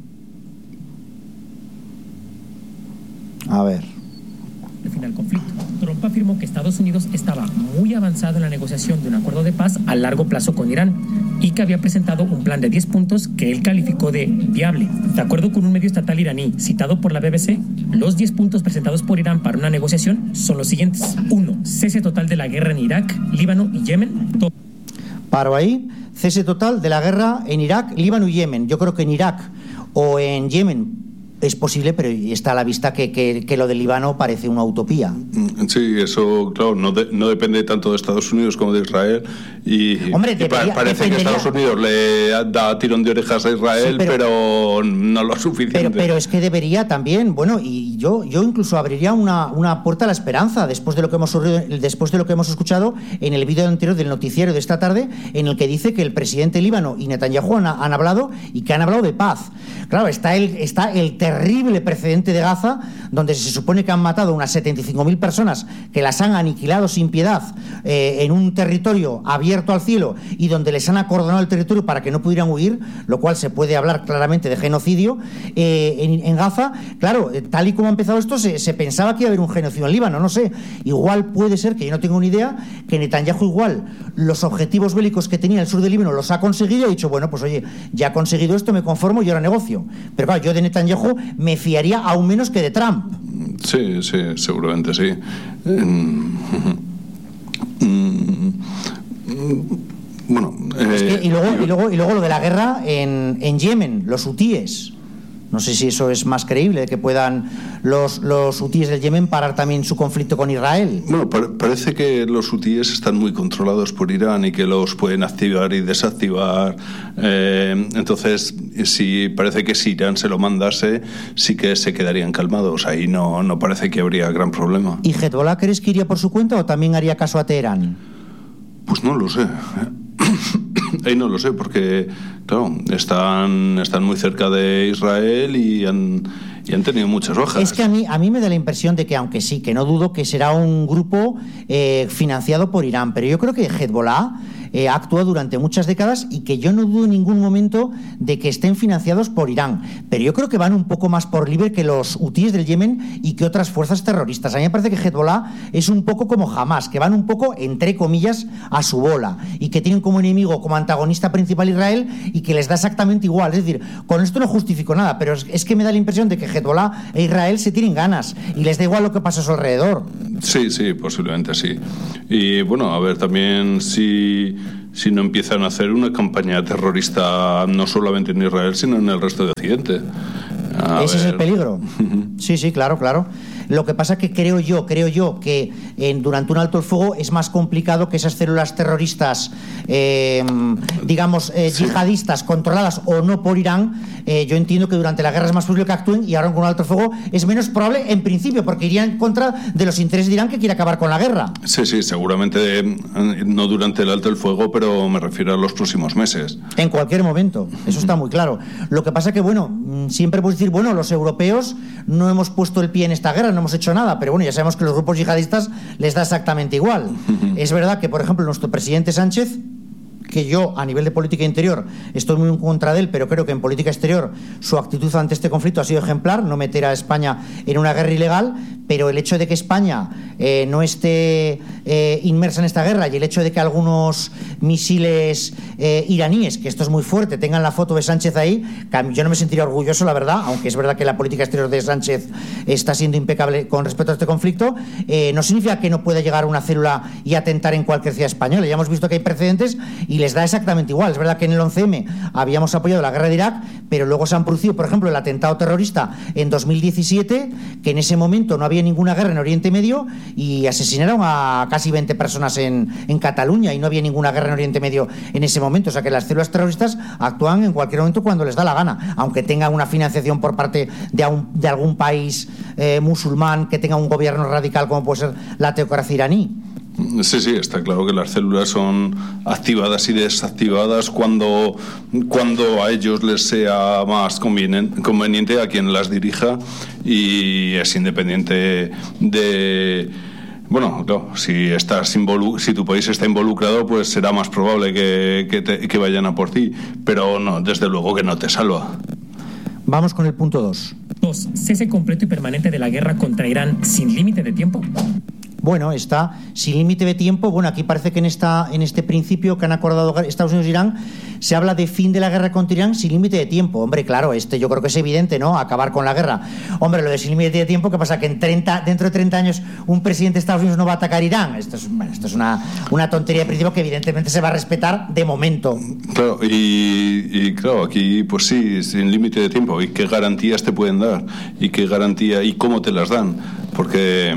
A ver. Al final del conflicto, Trump afirmó que Estados Unidos estaba muy avanzado en la negociación de un acuerdo de paz a largo plazo con Irán y que había presentado un plan de 10 puntos que él calificó de viable. De acuerdo con un medio estatal iraní citado por la BBC, los 10 puntos presentados por Irán para una negociación son los siguientes. 1. Cese total de la guerra en Irak, Líbano y Yemen. Paro ahí. Cese total de la guerra en Irak, Líbano y Yemen. Yo creo que en Irak o en Yemen es posible, pero está a la vista que lo del Líbano parece una utopía. Sí, eso, claro, no depende tanto de Estados Unidos como de Israel. Hombre, parece que Estados Unidos le da tirón de orejas a Israel, sí, pero no lo suficiente. Pero es que debería también, bueno, y yo incluso abriría una puerta a la esperanza después de lo que hemos escuchado en el vídeo anterior del noticiero de esta tarde, en el que dice que el presidente Líbano y Netanyahu han hablado y que han hablado de paz. Claro, está el terrible precedente de Gaza, donde se supone que han matado unas 75.000 personas, que las han aniquilado sin piedad en un territorio abierto al cielo y donde les han acordonado el territorio para que no pudieran huir, lo cual se puede hablar claramente de genocidio en Gaza. Claro, tal y como ha empezado esto, se pensaba que iba a haber un genocidio en Líbano, no sé. Igual puede ser, que yo no tengo ni idea, que Netanyahu igual los objetivos bélicos que tenía el sur del Líbano los ha conseguido y ha dicho, bueno, pues oye, ya he conseguido esto, me conformo y ahora negocio. Pero claro, yo de Netanyahu me fiaría aún menos que de Trump. Sí, seguramente sí. Bueno, Y luego lo de la guerra en Yemen, los hutíes. No sé si eso es más creíble, de que puedan los hutíes del Yemen parar también su conflicto con Israel. Bueno, parece que los hutíes están muy controlados por Irán y que los pueden activar y desactivar. Entonces, parece que si Irán se lo mandase, sí que se quedarían calmados. Ahí no parece que habría gran problema. ¿Y Hezbollah crees que iría por su cuenta o también haría caso a Teherán? Pues no lo sé. Ahí no lo sé, porque claro, están muy cerca de Israel y han tenido muchas bajas. Es que a mí me da la impresión de que, aunque sí, que no dudo que será un grupo financiado por Irán, pero yo creo que Hezbollah ha actuado durante muchas décadas y que yo no dudo en ningún momento de que estén financiados por Irán, pero yo creo que van un poco más por libre que los hutíes del Yemen y que otras fuerzas terroristas. A mí me parece que Hezbollah es un poco como Hamas, que van un poco, entre comillas, a su bola y que tienen como enemigo, como antagonista principal Israel y que les da exactamente igual. Es decir, con esto no justifico nada, pero es que me da la impresión de que Hezbollah e Israel se tienen ganas y les da igual lo que pasa a su alrededor. Sí, posiblemente sí. Y bueno, a ver, también si no empiezan a hacer una campaña terrorista no solamente en Israel, sino en el resto de Occidente. Ese es el peligro. Sí, claro. Lo que pasa es que creo yo que durante un alto el fuego es más complicado que esas células terroristas, yihadistas, controladas o no por Irán. Yo entiendo que durante la guerra es más posible que actúen y ahora con un alto el fuego es menos probable en principio, porque irían en contra de los intereses de Irán, que quiere acabar con la guerra. Sí, seguramente no durante el alto el fuego, pero me refiero a los próximos meses. En cualquier momento, eso está muy claro. Lo que pasa que, siempre puedes decir, los europeos no hemos puesto el pie en esta guerra, no hemos hecho nada, pero ya sabemos que los grupos yihadistas les da exactamente igual. Es verdad que, por ejemplo, nuestro presidente Sánchez, que yo a nivel de política interior estoy muy en contra de él, pero creo que en política exterior su actitud ante este conflicto ha sido ejemplar, no meter a España en una guerra ilegal, pero el hecho de que España no esté inmersa en esta guerra y el hecho de que algunos misiles iraníes, que esto es muy fuerte, tengan la foto de Sánchez ahí, yo no me sentiría orgulloso, la verdad, aunque es verdad que la política exterior de Sánchez está siendo impecable con respecto a este conflicto, no significa que no pueda llegar una célula y atentar en cualquier ciudad española. Ya hemos visto que hay precedentes y les da exactamente igual. Es verdad que en el 11M habíamos apoyado la guerra de Irak, pero luego se han producido, por ejemplo, el atentado terrorista en 2017, que en ese momento no había ninguna guerra en Oriente Medio y asesinaron a casi 20 personas en Cataluña y no había ninguna guerra en Oriente Medio en ese momento. O sea que las células terroristas actúan en cualquier momento cuando les da la gana, aunque tengan una financiación por parte de algún país musulmán, que tenga un gobierno radical como puede ser la teocracia iraní. Sí, está claro que las células son activadas y desactivadas cuando a ellos les sea más conveniente a quien las dirija, y es independiente de... Bueno, claro, si tu país está involucrado, pues será más probable que vayan a por ti, pero no, desde luego que no te salva. Vamos con el punto 2. 2. Cese completo y permanente de la guerra contra Irán sin límite de tiempo. Está sin límite de tiempo. Aquí parece que en este principio que han acordado Estados Unidos e Irán se habla de fin de la guerra contra Irán sin límite de tiempo. Hombre, claro, yo creo que es evidente, ¿no? Acabar con la guerra. Hombre, lo de sin límite de tiempo, ¿qué pasa? Que dentro de 30 años un presidente de Estados Unidos no va a atacar Irán. Esto es una tontería de principio que evidentemente se va a respetar de momento. Claro, y claro, aquí pues sí, sin límite de tiempo. ¿Y qué garantías te pueden dar? ¿Y qué garantía y cómo te las dan? Porque...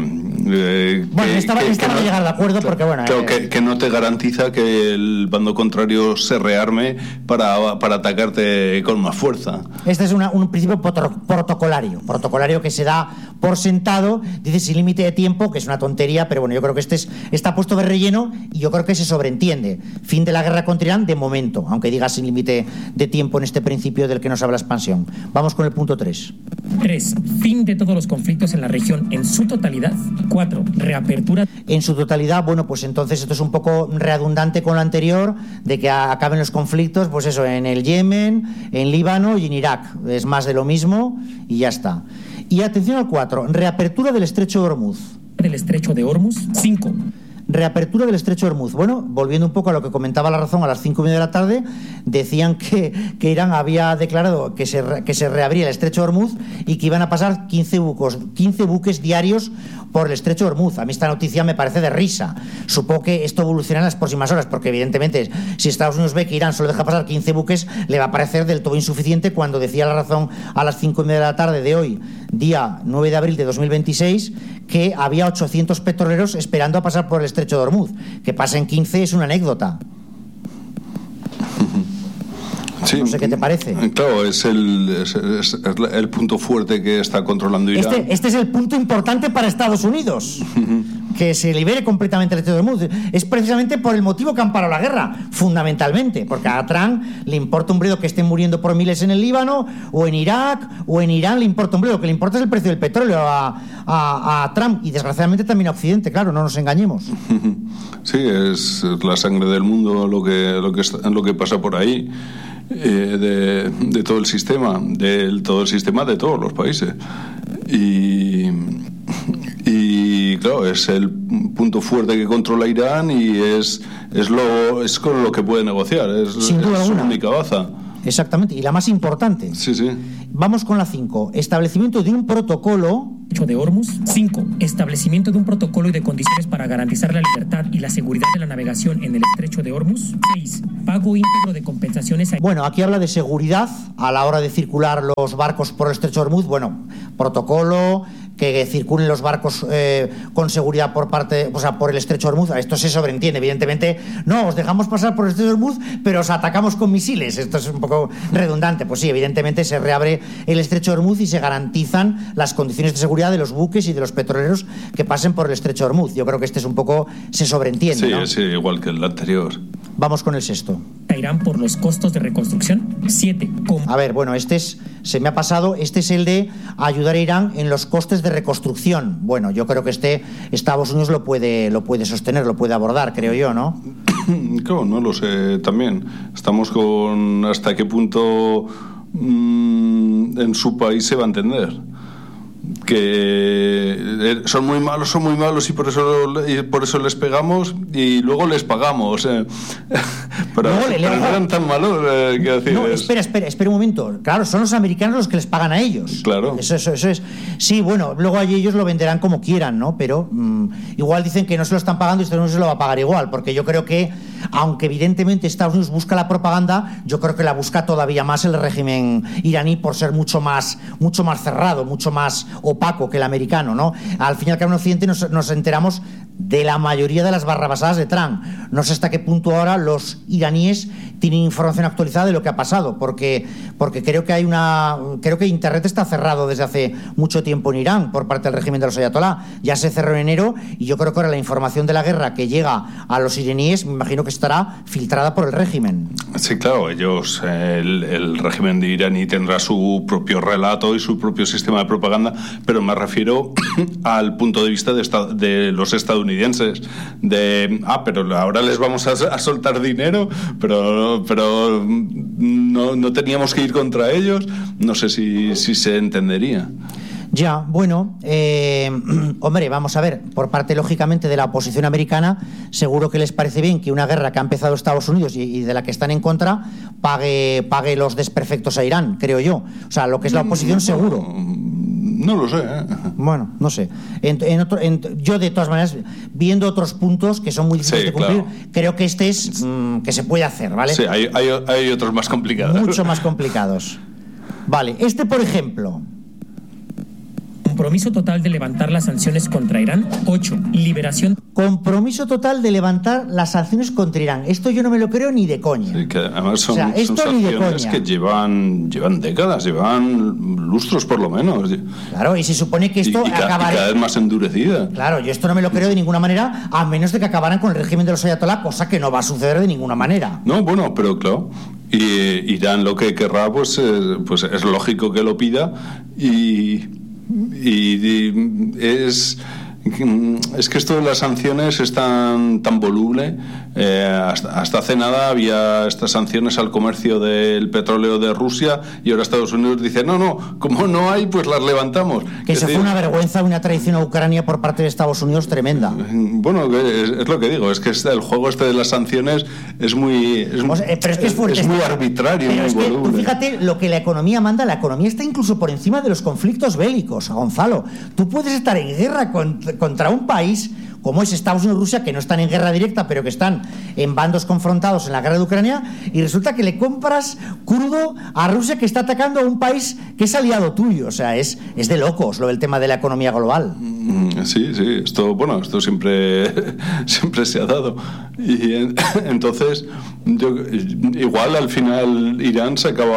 esta va a llegar de acuerdo porque claro, que no te garantiza que el bando contrario se rearme para atacarte con más fuerza. Este es un principio protocolario que se da por sentado, dice sin límite de tiempo, que es una tontería, pero yo creo que está puesto de relleno y yo creo que se sobreentiende. Fin de la guerra contra Irán de momento, aunque diga sin límite de tiempo en este principio del que nos habla expansión. Vamos con el punto 3. 3. Fin de todos los conflictos en la región en su totalidad. 4. Reapertura. En su totalidad, pues entonces esto es un poco redundante con lo anterior, de que acaben los conflictos, en el Yemen, en Líbano y en Irak. Es más de lo mismo y ya está. Y atención al 4. Reapertura del estrecho de Hormuz. Del estrecho de Hormuz. 5. reapertura del estrecho de Hormuz. Bueno, volviendo un poco a lo que comentaba La Razón a las 5:30 de la tarde, decían que Irán había declarado que se reabría el estrecho de Hormuz y que iban a pasar 15 buques diarios por el estrecho de Hormuz. A mí esta noticia me parece de risa. Supongo que esto evolucionará en las próximas horas, porque evidentemente si Estados Unidos ve que Irán solo deja pasar 15 buques, le va a parecer del todo insuficiente cuando decía La Razón a las 5:30 de la tarde de hoy, día 9 de abril de 2026, que había 800 petroleros esperando a pasar por el estrecho de Hormuz. Que pasen 15 es una anécdota. Sí, no sé qué te parece. Claro, es el punto fuerte que está controlando Irán. Este es el punto importante para Estados Unidos. Que se libere completamente el estrecho de Hormuz. Es precisamente por el motivo que han parado la guerra, fundamentalmente, porque a Trump le importa un bledo que estén muriendo por miles en el Líbano, o en Irak, o en Irán le importa un bledo. Lo que le importa es el precio del petróleo a Trump, y desgraciadamente también a Occidente, claro, no nos engañemos. Sí, es la sangre del mundo lo que pasa por ahí. De todo el sistema, de todos los países. Y claro, es el punto fuerte que controla Irán y es con lo que puede negociar, es su única baza. Exactamente, y la más importante. Sí, sí. Vamos con la 5. Establecimiento de un protocolo de Hormuz. 5. Establecimiento de un protocolo y de condiciones para garantizar la libertad y la seguridad de la navegación en el estrecho de Hormuz. 6. Pago íntegro de compensaciones. Bueno, aquí habla de seguridad a la hora de circular los barcos por el estrecho de Hormuz. Bueno, protocolo, que circulen los barcos con seguridad por el estrecho de Hormuz. Esto se sobreentiende, evidentemente. No, os dejamos pasar por el estrecho de Hormuz, pero os atacamos con misiles. Esto es un poco redundante. Pues sí, evidentemente se reabre el estrecho de Hormuz y se garantizan las condiciones de seguridad de los buques y de los petroleros que pasen por el estrecho de Hormuz. Yo creo que este es un poco, se sobreentiende, sí, ¿no? Sí, igual que el anterior. Vamos con el 6. Irán por los costos de reconstrucción. 7. A ver, bueno, se me ha pasado. Este es el de ayudar a Irán en los costes de reconstrucción. Bueno, yo creo que Estados Unidos lo puede sostener, lo puede abordar, creo yo, ¿no? Claro, no lo sé. También estamos con hasta qué punto en su país se va a entender que son muy malos y por eso les pegamos y luego les pagamos, pero eran tan malos que decir. No, espera un momento. Claro, son los americanos los que les pagan a ellos. Claro. Eso es. Sí, bueno, luego allí ellos lo venderán como quieran, ¿no? Pero igual dicen que no se lo están pagando y Estados Unidos se lo va a pagar igual, porque yo creo que, aunque evidentemente Estados Unidos busca la propaganda, yo creo que la busca todavía más el régimen iraní por ser mucho más cerrado, mucho más opaco que el americano, ¿no? Al fin y al cabo en Occidente nos enteramos de la mayoría de las barrabasadas de Trump. No sé hasta qué punto ahora los iraníes tienen información actualizada de lo que ha pasado, porque creo que Internet está cerrado desde hace mucho tiempo en Irán por parte del régimen de los ayatolá. Ya se cerró en enero y yo creo que ahora la información de la guerra que llega a los iraníes, me imagino que estará filtrada por el régimen. Sí, claro, ellos, el régimen de iraní tendrá su propio relato y su propio sistema de propaganda, pero me refiero al punto de vista de los estadounidenses, pero ahora les vamos a soltar dinero, pero no teníamos que ir contra ellos. No sé si se entendería. Ya, bueno, hombre, vamos a ver, por parte lógicamente de la oposición americana, seguro que les parece bien que una guerra que ha empezado Estados Unidos y de la que están en contra pague los desperfectos a Irán, creo yo. O sea, lo que es la oposición seguro. No lo sé, Bueno, no sé. Yo, de todas maneras, viendo otros puntos que son muy difíciles de cumplir, claro, creo que este es que se puede hacer, ¿vale? Sí, hay otros más complicados. Mucho más complicados. Vale, por ejemplo. Compromiso total de levantar las sanciones contra Irán. 8. Liberación. Compromiso total de levantar las sanciones contra Irán. Esto yo no me lo creo ni de coña. Sí, que además son sanciones que llevan décadas, llevan lustros por lo menos. Claro, y se supone que esto acabará cada vez más endurecida. Claro, yo esto no me lo creo de ninguna manera, a menos de que acabaran con el régimen de los ayatolá, cosa que no va a suceder de ninguna manera. No, bueno, pero claro, y Irán lo que querrá pues es lógico que lo pida y es Es que esto de las sanciones es tan voluble. Hasta hace nada había estas sanciones al comercio del petróleo de Rusia y ahora Estados Unidos dice no, como no hay, pues las levantamos. Que eso fue una vergüenza, una traición a Ucrania por parte de Estados Unidos tremenda. Bueno, es lo que digo, es que el juego de las sanciones es muy pero es que es fuerte, es muy arbitrario, pero muy es que voluble. tú fíjate lo que la economía manda. La economía está incluso por encima de los conflictos bélicos, Gonzalo. Tú puedes estar en guerra contra un país como es Estados Unidos y Rusia, que no están en guerra directa, pero que están en bandos confrontados en la guerra de Ucrania, y resulta que le compras crudo a Rusia, que está atacando a un país que es aliado tuyo. O sea, es de locos lo del tema de la economía global. Sí, esto siempre se ha dado. Y entonces, igual al final Irán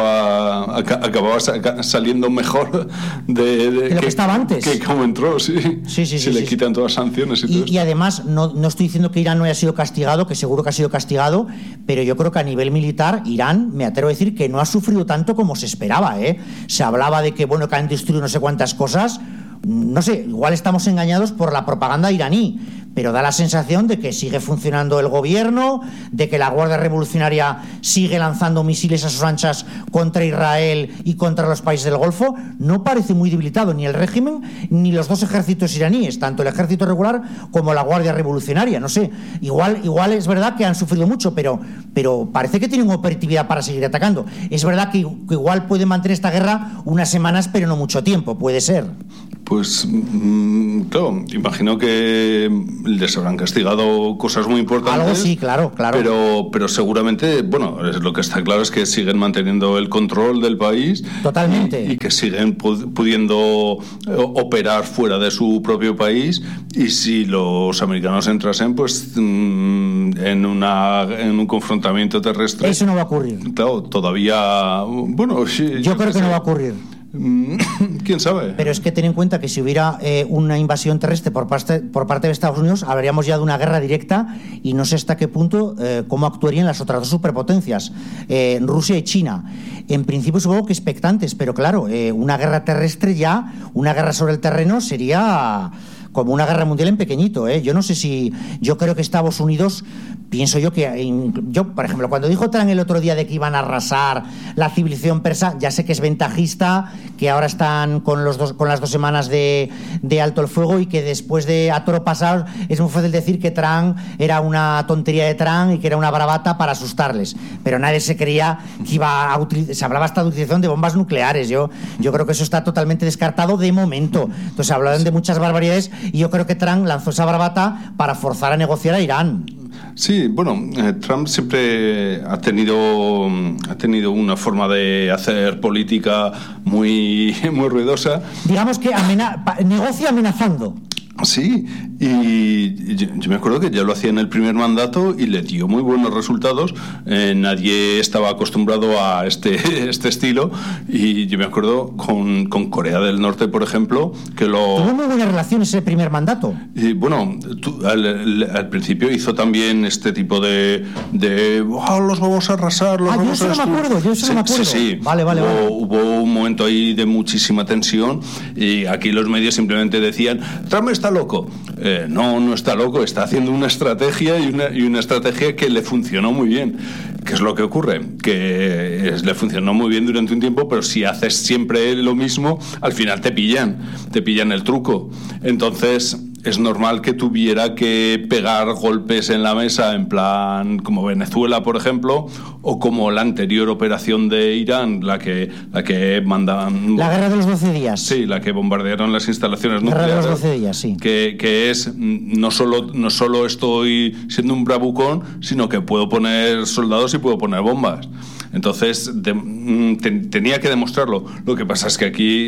acababa saliendo mejor de lo que estaba antes. Que como entró, sí. Se le quitan todas las sanciones y todo esto. Y además, no estoy diciendo que Irán no haya sido castigado, que seguro que ha sido castigado, pero yo creo que a nivel militar, Irán, me atrevo a decir que no ha sufrido tanto como se esperaba, ¿eh? Se hablaba de que han destruido no sé cuántas cosas. No sé, igual estamos engañados por la propaganda iraní, pero da la sensación de que sigue funcionando el gobierno, de que la Guardia Revolucionaria sigue lanzando misiles a sus anchas contra Israel y contra los países del Golfo. No parece muy debilitado ni el régimen ni los dos ejércitos iraníes, tanto el ejército regular como la Guardia Revolucionaria. No sé, igual es verdad que han sufrido mucho, pero parece que tienen operatividad para seguir atacando. Es verdad que igual pueden mantener esta guerra unas semanas, pero no mucho tiempo, puede ser. Pues claro, imagino que les habrán castigado cosas muy importantes. Algo sí, claro. Pero seguramente, lo que está claro es que siguen manteniendo el control del país. Totalmente. Y que siguen pudiendo operar fuera de su propio país. Y si los americanos entrasen, pues en un confrontamiento terrestre. Eso no va a ocurrir. Claro, todavía. Yo creo que no va a ocurrir. ¿Quién sabe? Pero es que ten en cuenta que si hubiera una invasión terrestre por parte de Estados Unidos, hablaríamos ya de una guerra directa, y no sé hasta qué punto cómo actuarían las otras dos superpotencias, Rusia y China. En principio supongo que expectantes, pero claro, una guerra terrestre ya, una guerra sobre el terreno sería como una guerra mundial en pequeñito, ¿eh? Yo creo que Estados Unidos, pienso yo por ejemplo, cuando dijo Trump el otro día de que iban a arrasar la civilización persa, ya sé que es ventajista, que ahora están con las 2 semanas de alto el fuego, y que después de a toro pasado es muy fácil decir que Trump era una tontería de Trump y que era una bravata para asustarles, pero nadie se creía que iba a utilizar. Se hablaba hasta de utilización de bombas nucleares. Yo creo que eso está totalmente descartado de momento. Entonces hablaban de muchas barbaridades, y yo creo que Trump lanzó esa bravata para forzar a negociar a Irán. Sí, Trump siempre ha tenido una forma de hacer política muy ruidosa. Digamos que negocia amenazando. Sí, y yo me acuerdo que ya lo hacía en el primer mandato y le dio muy buenos resultados. Nadie estaba acostumbrado a este estilo, y yo me acuerdo con Corea del Norte, por ejemplo, que tuvo muy buenas relaciones ese primer mandato. Y al principio hizo también este tipo de los vamos a arrasar, los vamos a destruir. Yo eso no me acuerdo. Sí. Vale. Hubo un momento ahí de muchísima tensión, y aquí los medios simplemente decían: Trump está loco. No está loco, está haciendo una estrategia, y una estrategia que le funcionó muy bien. ¿Qué es lo que ocurre? Que le funcionó muy bien durante un tiempo, pero si haces siempre lo mismo, al final te pillan el truco. Entonces es normal que tuviera que pegar golpes en la mesa, en plan como Venezuela, por ejemplo, o como la anterior operación de Irán, la que mandaban... La guerra de los 12 días. Sí, la que bombardearon las instalaciones nucleares. La guerra de los 12 días, sí. Que es, no solo estoy siendo un bravucón, sino que puedo poner soldados y puedo poner bombas. Entonces tenía que demostrarlo. Lo que pasa es que aquí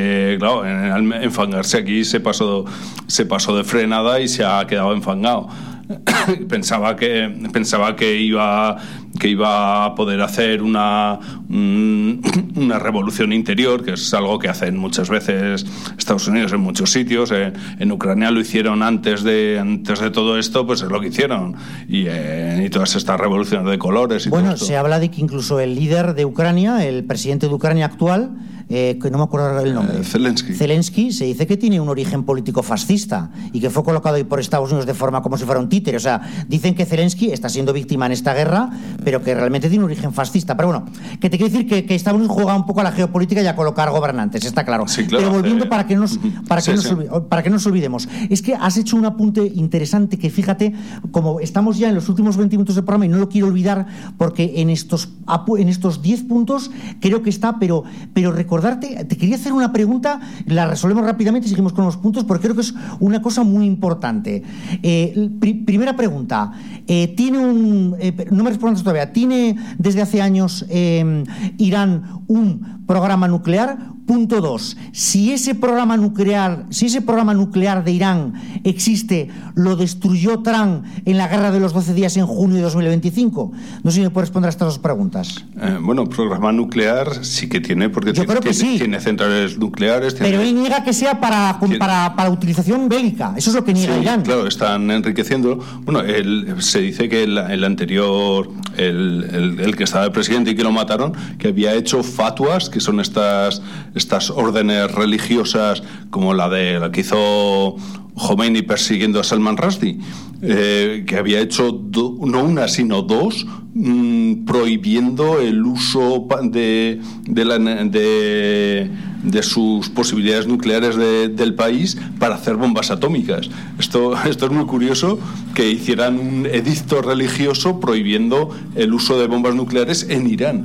al enfangarse aquí se pasó de frenada y se ha quedado enfangado. Pensaba que iba a poder hacer una una revolución interior, que es algo que hacen muchas veces Estados Unidos en muchos sitios. En Ucrania lo hicieron antes de todo esto, pues es lo que hicieron. Y todas estas revoluciones de colores y bueno, todo esto. Se habla de que incluso el líder de Ucrania, el presidente de Ucrania actual, que no me acuerdo el nombre, Zelensky, se dice que tiene un origen político fascista y que fue colocado ahí por Estados Unidos de forma como si fuera un títere. O sea, dicen que Zelensky está siendo víctima en esta guerra, pero que realmente tiene un origen fascista. Pero bueno, que te quiero decir que Estados Unidos juega un poco a la geopolítica y a colocar gobernantes, está claro. Sí, claro. Pero volviendo para que no nos olvidemos, es que has hecho un apunte interesante que, fíjate, como estamos ya en los últimos 20 minutos del programa y no lo quiero olvidar, porque en estos 10 puntos creo que está, pero recordarte, te quería hacer una pregunta, la resolvemos rápidamente y seguimos con los puntos, porque creo que es una cosa muy importante. Primera pregunta, no me respondas todavía, ¿tiene desde hace años Irán un programa nuclear? Punto 2, si ese programa nuclear de Irán existe, ¿lo destruyó Trump en la guerra de los 12 días en junio de 2025? No sé si me puede responder a estas dos preguntas. Bueno, programa nuclear sí que tiene, porque tiene centrales nucleares. Pero él niega que sea para utilización bélica, eso es lo que niega Irán. Claro, están enriqueciendo. Bueno, se dice que el anterior, el que estaba de presidente y que lo mataron, que había hecho fatuas, que son estas órdenes religiosas, como la que hizo Khomeini persiguiendo a Salman Rushdie, que había hecho no una sino dos, prohibiendo el uso de sus posibilidades nucleares del país para hacer bombas atómicas. Esto es muy curioso, que hicieran un edicto religioso prohibiendo el uso de bombas nucleares en Irán.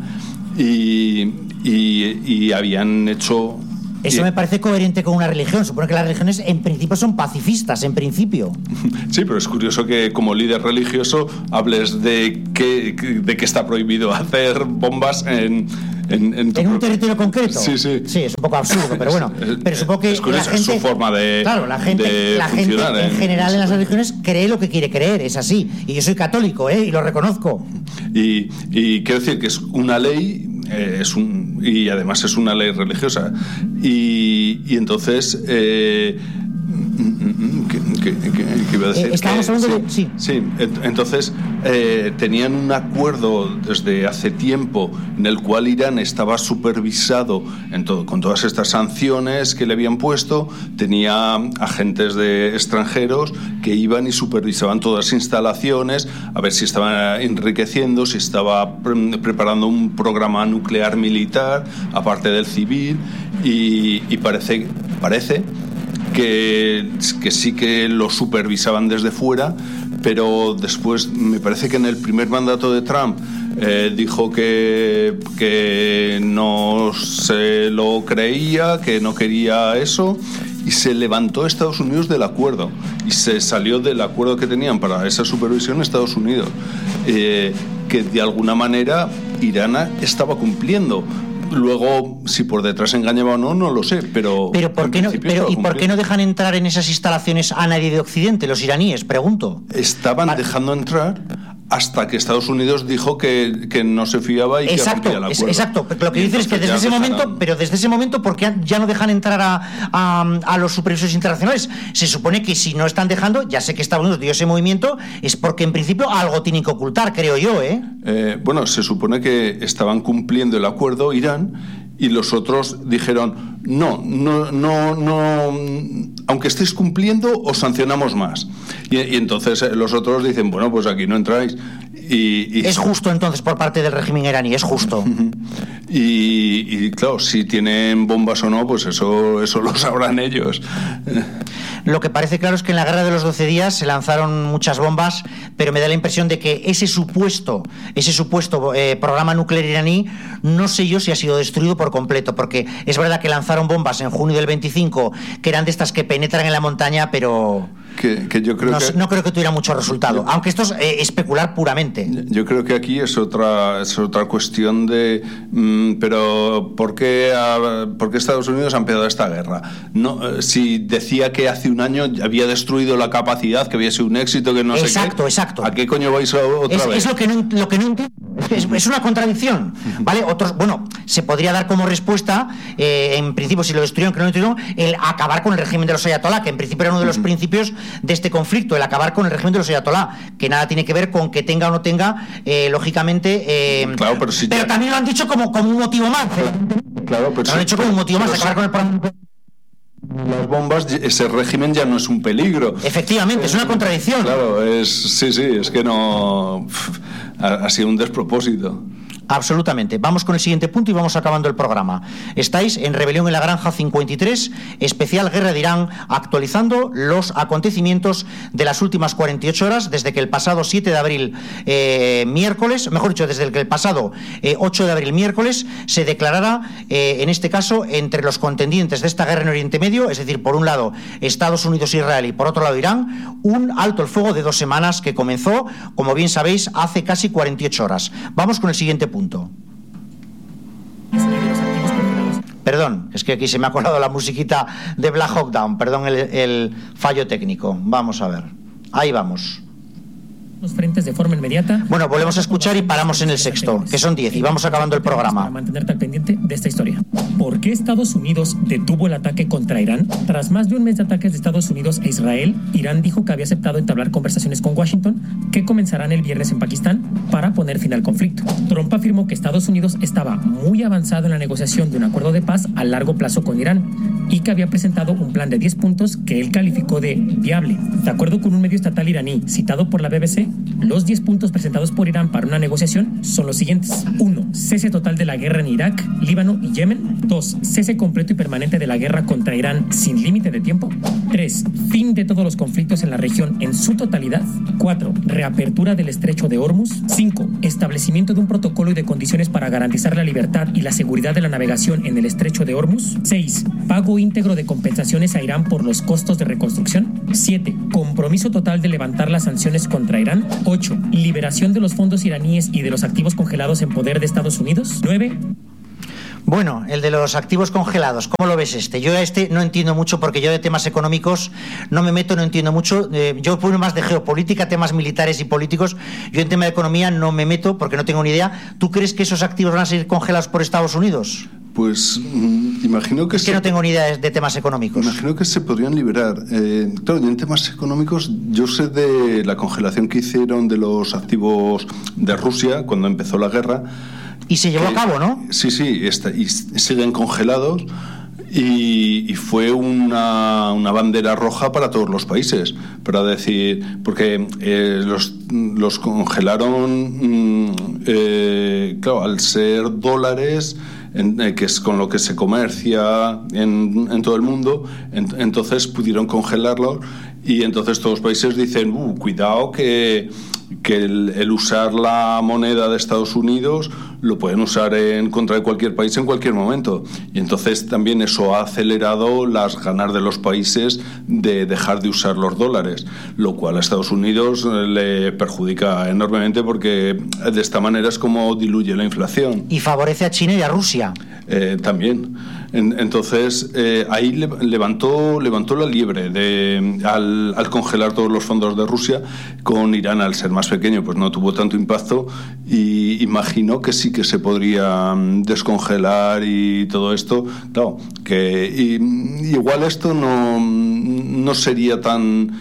Y habían hecho... Eso me parece coherente con una religión. Supone que las religiones en principio son pacifistas, en principio. Sí, pero es curioso que como líder religioso hables de que está prohibido hacer bombas en un territorio concreto. Sí. Sí, es un poco absurdo, pero bueno. Pero supongo que la gente, es su forma de la gente en general en las religiones cree lo que quiere creer, es así. Y yo soy católico, y lo reconozco. Y quiero decir que es una ley... y además es una ley religiosa y entonces ¿qué iba a decir? Estábamos hablando de... Sí, entonces tenían un acuerdo desde hace tiempo en el cual Irán estaba supervisado con todas estas sanciones que le habían puesto. Tenía agentes extranjeros que iban y supervisaban todas las instalaciones a ver si estaban enriqueciendo, si estaba preparando un programa nuclear militar aparte del civil, y parece que sí que lo supervisaban desde fuera, pero después me parece que en el primer mandato de Trump dijo que no se lo creía, que no quería eso, y se levantó Estados Unidos del acuerdo y se salió del acuerdo que tenían para esa supervisión Estados Unidos, que de alguna manera Irán estaba cumpliendo. Luego, si por detrás engañaba o no, no lo sé, pero ¿por qué por qué no dejan entrar en esas instalaciones a nadie de Occidente, los iraníes? Pregunto. Estaban dejando entrar hasta que Estados Unidos dijo que no se fiaba y que rompía el acuerdo. Exacto. Lo que dices es que desde ese momento, ¿por qué ya no dejan entrar a los supervisores internacionales? Se supone que si no están dejando, ya sé que Estados Unidos dio ese movimiento, es porque en principio algo tienen que ocultar, creo yo, Bueno, se supone que estaban cumpliendo el acuerdo Irán, y los otros dijeron no, aunque estéis cumpliendo os sancionamos más, y entonces los otros dicen, bueno, pues aquí no entráis. Y es justo entonces por parte del régimen iraní, es justo. Y claro, si tienen bombas o no, pues eso lo sabrán ellos. Lo que parece claro es que en la guerra de los 12 días se lanzaron muchas bombas, pero me da la impresión de que ese supuesto programa nuclear iraní, no sé yo si ha sido destruido por completo, porque es verdad que lanzaron bombas en junio del 25 que eran de estas que penetran en la montaña, pero que yo creo no creo que tuviera mucho resultado, aunque esto es especular puramente. Yo creo que aquí es otra cuestión de pero ¿por qué Estados Unidos ha empezado esta guerra? No, si decía que hace un año había destruido la capacidad, que había sido un éxito, que no sé qué. Exacto. ¿A qué coño vais otra vez? Es lo que no entiendo. Es una contradicción, ¿vale? Otros, bueno, se podría dar como respuesta, en principio, si lo destruyeron, que no lo destruyeron, el acabar con el régimen de los ayatolá, que en principio era uno de los principios de este conflicto, el acabar con el régimen de los ayatolá, que nada tiene que ver con que tenga o no tenga, lógicamente, claro, pero también lo han dicho como un motivo más. Claro, pero lo han hecho como un motivo más, acabar con el programa. Las bombas, ese régimen ya no es un peligro. Efectivamente, es una contradicción. Claro, sí, es que no. Ha sido un despropósito. Absolutamente. Vamos con el siguiente punto y vamos acabando el programa. Estáis en Rebelión en la Granja 53, especial Guerra de Irán, actualizando los acontecimientos de las últimas 48 horas, desde que el pasado 7 de abril, miércoles, mejor dicho, desde que el pasado 8 de abril, miércoles, se declarara, en este caso, entre los contendientes de esta guerra en Oriente Medio, es decir, por un lado Estados Unidos e Israel y por otro lado Irán, un alto el fuego de 2 semanas que comenzó, como bien sabéis, hace casi 48 horas. Vamos con el siguiente punto. Perdón, es que aquí se me ha colado la musiquita de Black Hawk Down, perdón el fallo técnico. Vamos a ver, ahí vamos. Los frentes de forma inmediata. Bueno, volvemos a escuchar y paramos en el sexto, que son 10, y vamos acabando el programa. Para mantenerte al pendiente de esta historia. ¿Por qué Estados Unidos detuvo el ataque contra Irán? Tras más de un mes de ataques de Estados Unidos e Israel, Irán dijo que había aceptado entablar conversaciones con Washington que comenzarán el viernes en Pakistán para poner fin al conflicto. Trump afirmó que Estados Unidos estaba muy avanzado en la negociación de un acuerdo de paz a largo plazo con Irán y que había presentado un plan de 10 puntos que él calificó de viable. De acuerdo con un medio estatal iraní citado por la BBC, los 10 puntos presentados por Irán para una negociación son los siguientes. 1. Cese total de la guerra en Irak, Líbano y Yemen. 2. Cese completo y permanente de la guerra contra Irán sin límite de tiempo. 3. Fin de todos los conflictos en la región en su totalidad. 4. Reapertura del estrecho de Hormuz. 5. Establecimiento de un protocolo y de condiciones para garantizar la libertad y la seguridad de la navegación en el estrecho de Hormuz. 6. Pago íntegro de compensaciones a Irán por los costos de reconstrucción. 7. Compromiso total de levantar las sanciones contra Irán. 8. Liberación de los fondos iraníes y de los activos congelados en poder de Estados Unidos. 9. Bueno, el de los activos congelados, ¿cómo lo ves este? Yo a este no entiendo mucho porque yo de temas económicos no me meto, no entiendo mucho. Yo pongo más de geopolítica, temas militares y políticos. Yo en tema de economía no me meto porque no tengo ni idea. ¿Tú crees que esos activos van a seguir congelados por Estados Unidos? Pues imagino que... Es que no tengo ni idea de temas económicos. Imagino que se podrían liberar. Claro, yo en temas económicos, yo sé de la congelación que hicieron de los activos de Rusia cuando empezó la guerra. Y se llevó a cabo, ¿no? Sí, y siguen congelados. Y fue una bandera roja para todos los países, para decir, porque los congelaron, claro, al ser dólares, que es con lo que se comercia en todo el mundo, entonces pudieron congelarlo, y entonces todos los países dicen, cuidado que el usar la moneda de Estados Unidos lo pueden usar en contra de cualquier país en cualquier momento, y entonces también eso ha acelerado las ganas de los países de dejar de usar los dólares, lo cual a Estados Unidos le perjudica enormemente porque de esta manera es como diluye la inflación. Y favorece a China y a Rusia. También. Entonces ahí levantó la liebre al congelar todos los fondos de Rusia. Con Irán, al ser más pequeño, pues no tuvo tanto impacto, y imagino que sí que se podría descongelar y todo esto. Claro, que igual esto no sería tan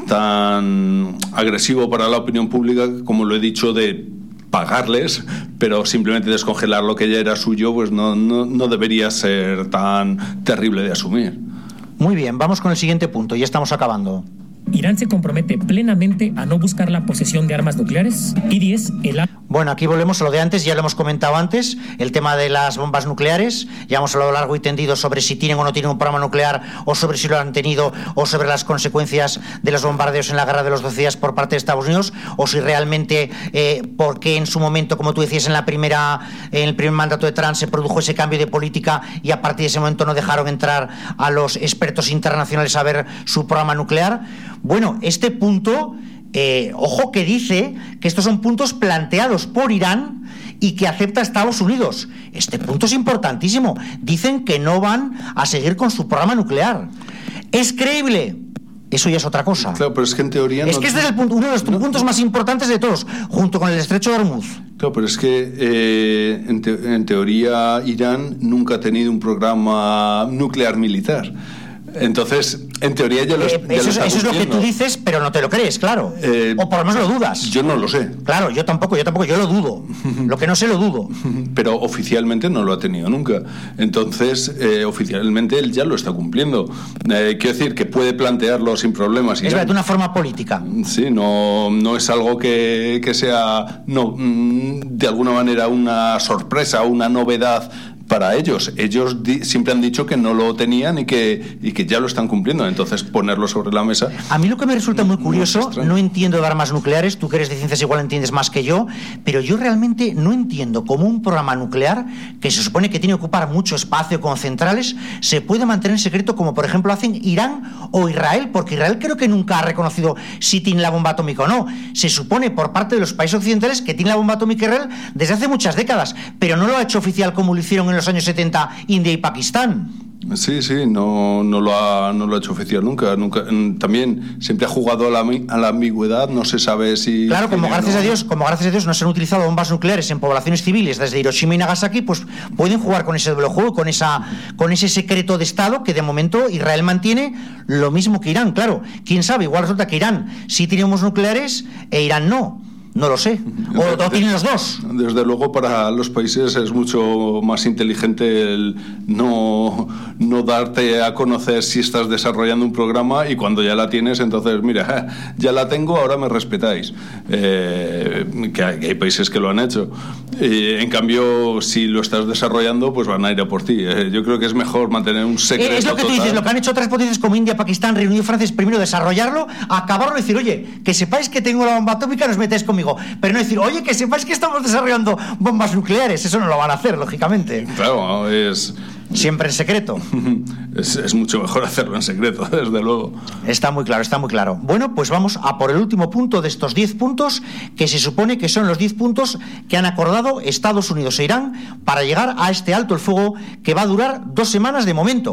agresivo para la opinión pública como lo he dicho de pagarles, pero simplemente descongelar lo que ya era suyo, pues no debería ser tan terrible de asumir. Muy bien, vamos con el siguiente punto, ya estamos acabando. Irán se compromete plenamente a no buscar la posesión de armas nucleares. Y 10. Bueno, aquí volvemos a lo de antes, ya lo hemos comentado antes, el tema de las bombas nucleares. Ya hemos hablado largo y tendido sobre si tienen o no tienen un programa nuclear, o sobre si lo han tenido, o sobre las consecuencias de los bombardeos en la guerra de los 12 días por parte de Estados Unidos, o si realmente, porque en su momento, como tú decías, en el primer mandato de Trump se produjo ese cambio de política y a partir de ese momento no dejaron entrar a los expertos internacionales a ver su programa nuclear. Bueno, este punto, ojo que dice que estos son puntos planteados por Irán y que acepta Estados Unidos. Este punto es importantísimo. Dicen que no van a seguir con su programa nuclear. ¿Es creíble? Eso ya es otra cosa. Claro, pero es que en teoría... Es que este es uno de los puntos más importantes de todos, junto con el estrecho de Hormuz. Claro, pero es que en teoría Irán nunca ha tenido un programa nuclear militar. Entonces, en teoría ya lo está eso es lo que tú dices, pero no te lo crees, claro. O por lo menos lo dudas. Yo no lo sé. Claro, yo tampoco, yo lo dudo. Lo que no sé lo dudo. Pero oficialmente no lo ha tenido nunca. Entonces, oficialmente él ya lo está cumpliendo. Quiero decir que puede plantearlo sin problemas. Es verdad, de una forma política. Sí, no es algo que sea de alguna manera una sorpresa, una novedad para ellos. Ellos siempre han dicho que no lo tenían y que ya lo están cumpliendo. Entonces, ponerlo sobre la mesa... A mí lo que me resulta muy curioso, no entiendo de armas nucleares, tú que eres de ciencias igual entiendes más que yo, pero yo realmente no entiendo cómo un programa nuclear, que se supone que tiene que ocupar mucho espacio con centrales, se puede mantener en secreto, como por ejemplo hacen Irán o Israel, porque Israel creo que nunca ha reconocido si tiene la bomba atómica o no. Se supone por parte de los países occidentales que tiene la bomba atómica Israel desde hace muchas décadas, pero no lo ha hecho oficial como lo hicieron en los años 70 India y Pakistán. Sí, no lo ha hecho oficial nunca. También siempre ha jugado a la ambigüedad, no se sabe si... Claro, como gracias a Dios no se han utilizado bombas nucleares en poblaciones civiles desde Hiroshima y Nagasaki, pues pueden jugar con ese doble juego, con ese secreto de Estado que de momento Israel mantiene, lo mismo que Irán. Claro, quién sabe, igual resulta que Irán sí tiene bombas nucleares e Irán no. No lo sé. O tienen los dos. Desde luego para los países es mucho más inteligente el no darte a conocer si estás desarrollando un programa y cuando ya la tienes, entonces, mira, ya la tengo, ahora me respetáis. Que hay países que lo han hecho. En cambio, si lo estás desarrollando, pues van a ir a por ti. Yo creo que es mejor mantener un secreto es lo que tú dices, lo que han hecho otras potencias como India, Pakistán, Reino Unido y Francia es primero desarrollarlo, acabarlo y decir, oye, que sepáis que tengo la bomba atómica, nos metéis conmigo. Pero no decir, oye, que sepáis que estamos desarrollando bombas nucleares. Eso no lo van a hacer, lógicamente. Claro, siempre en secreto. Es mucho mejor hacerlo en secreto, desde luego. Está muy claro, está muy claro. Bueno, pues vamos a por el último punto de estos 10 puntos, que se supone que son los 10 puntos que han acordado Estados Unidos e Irán para llegar a este alto el fuego que va a durar 2 semanas de momento.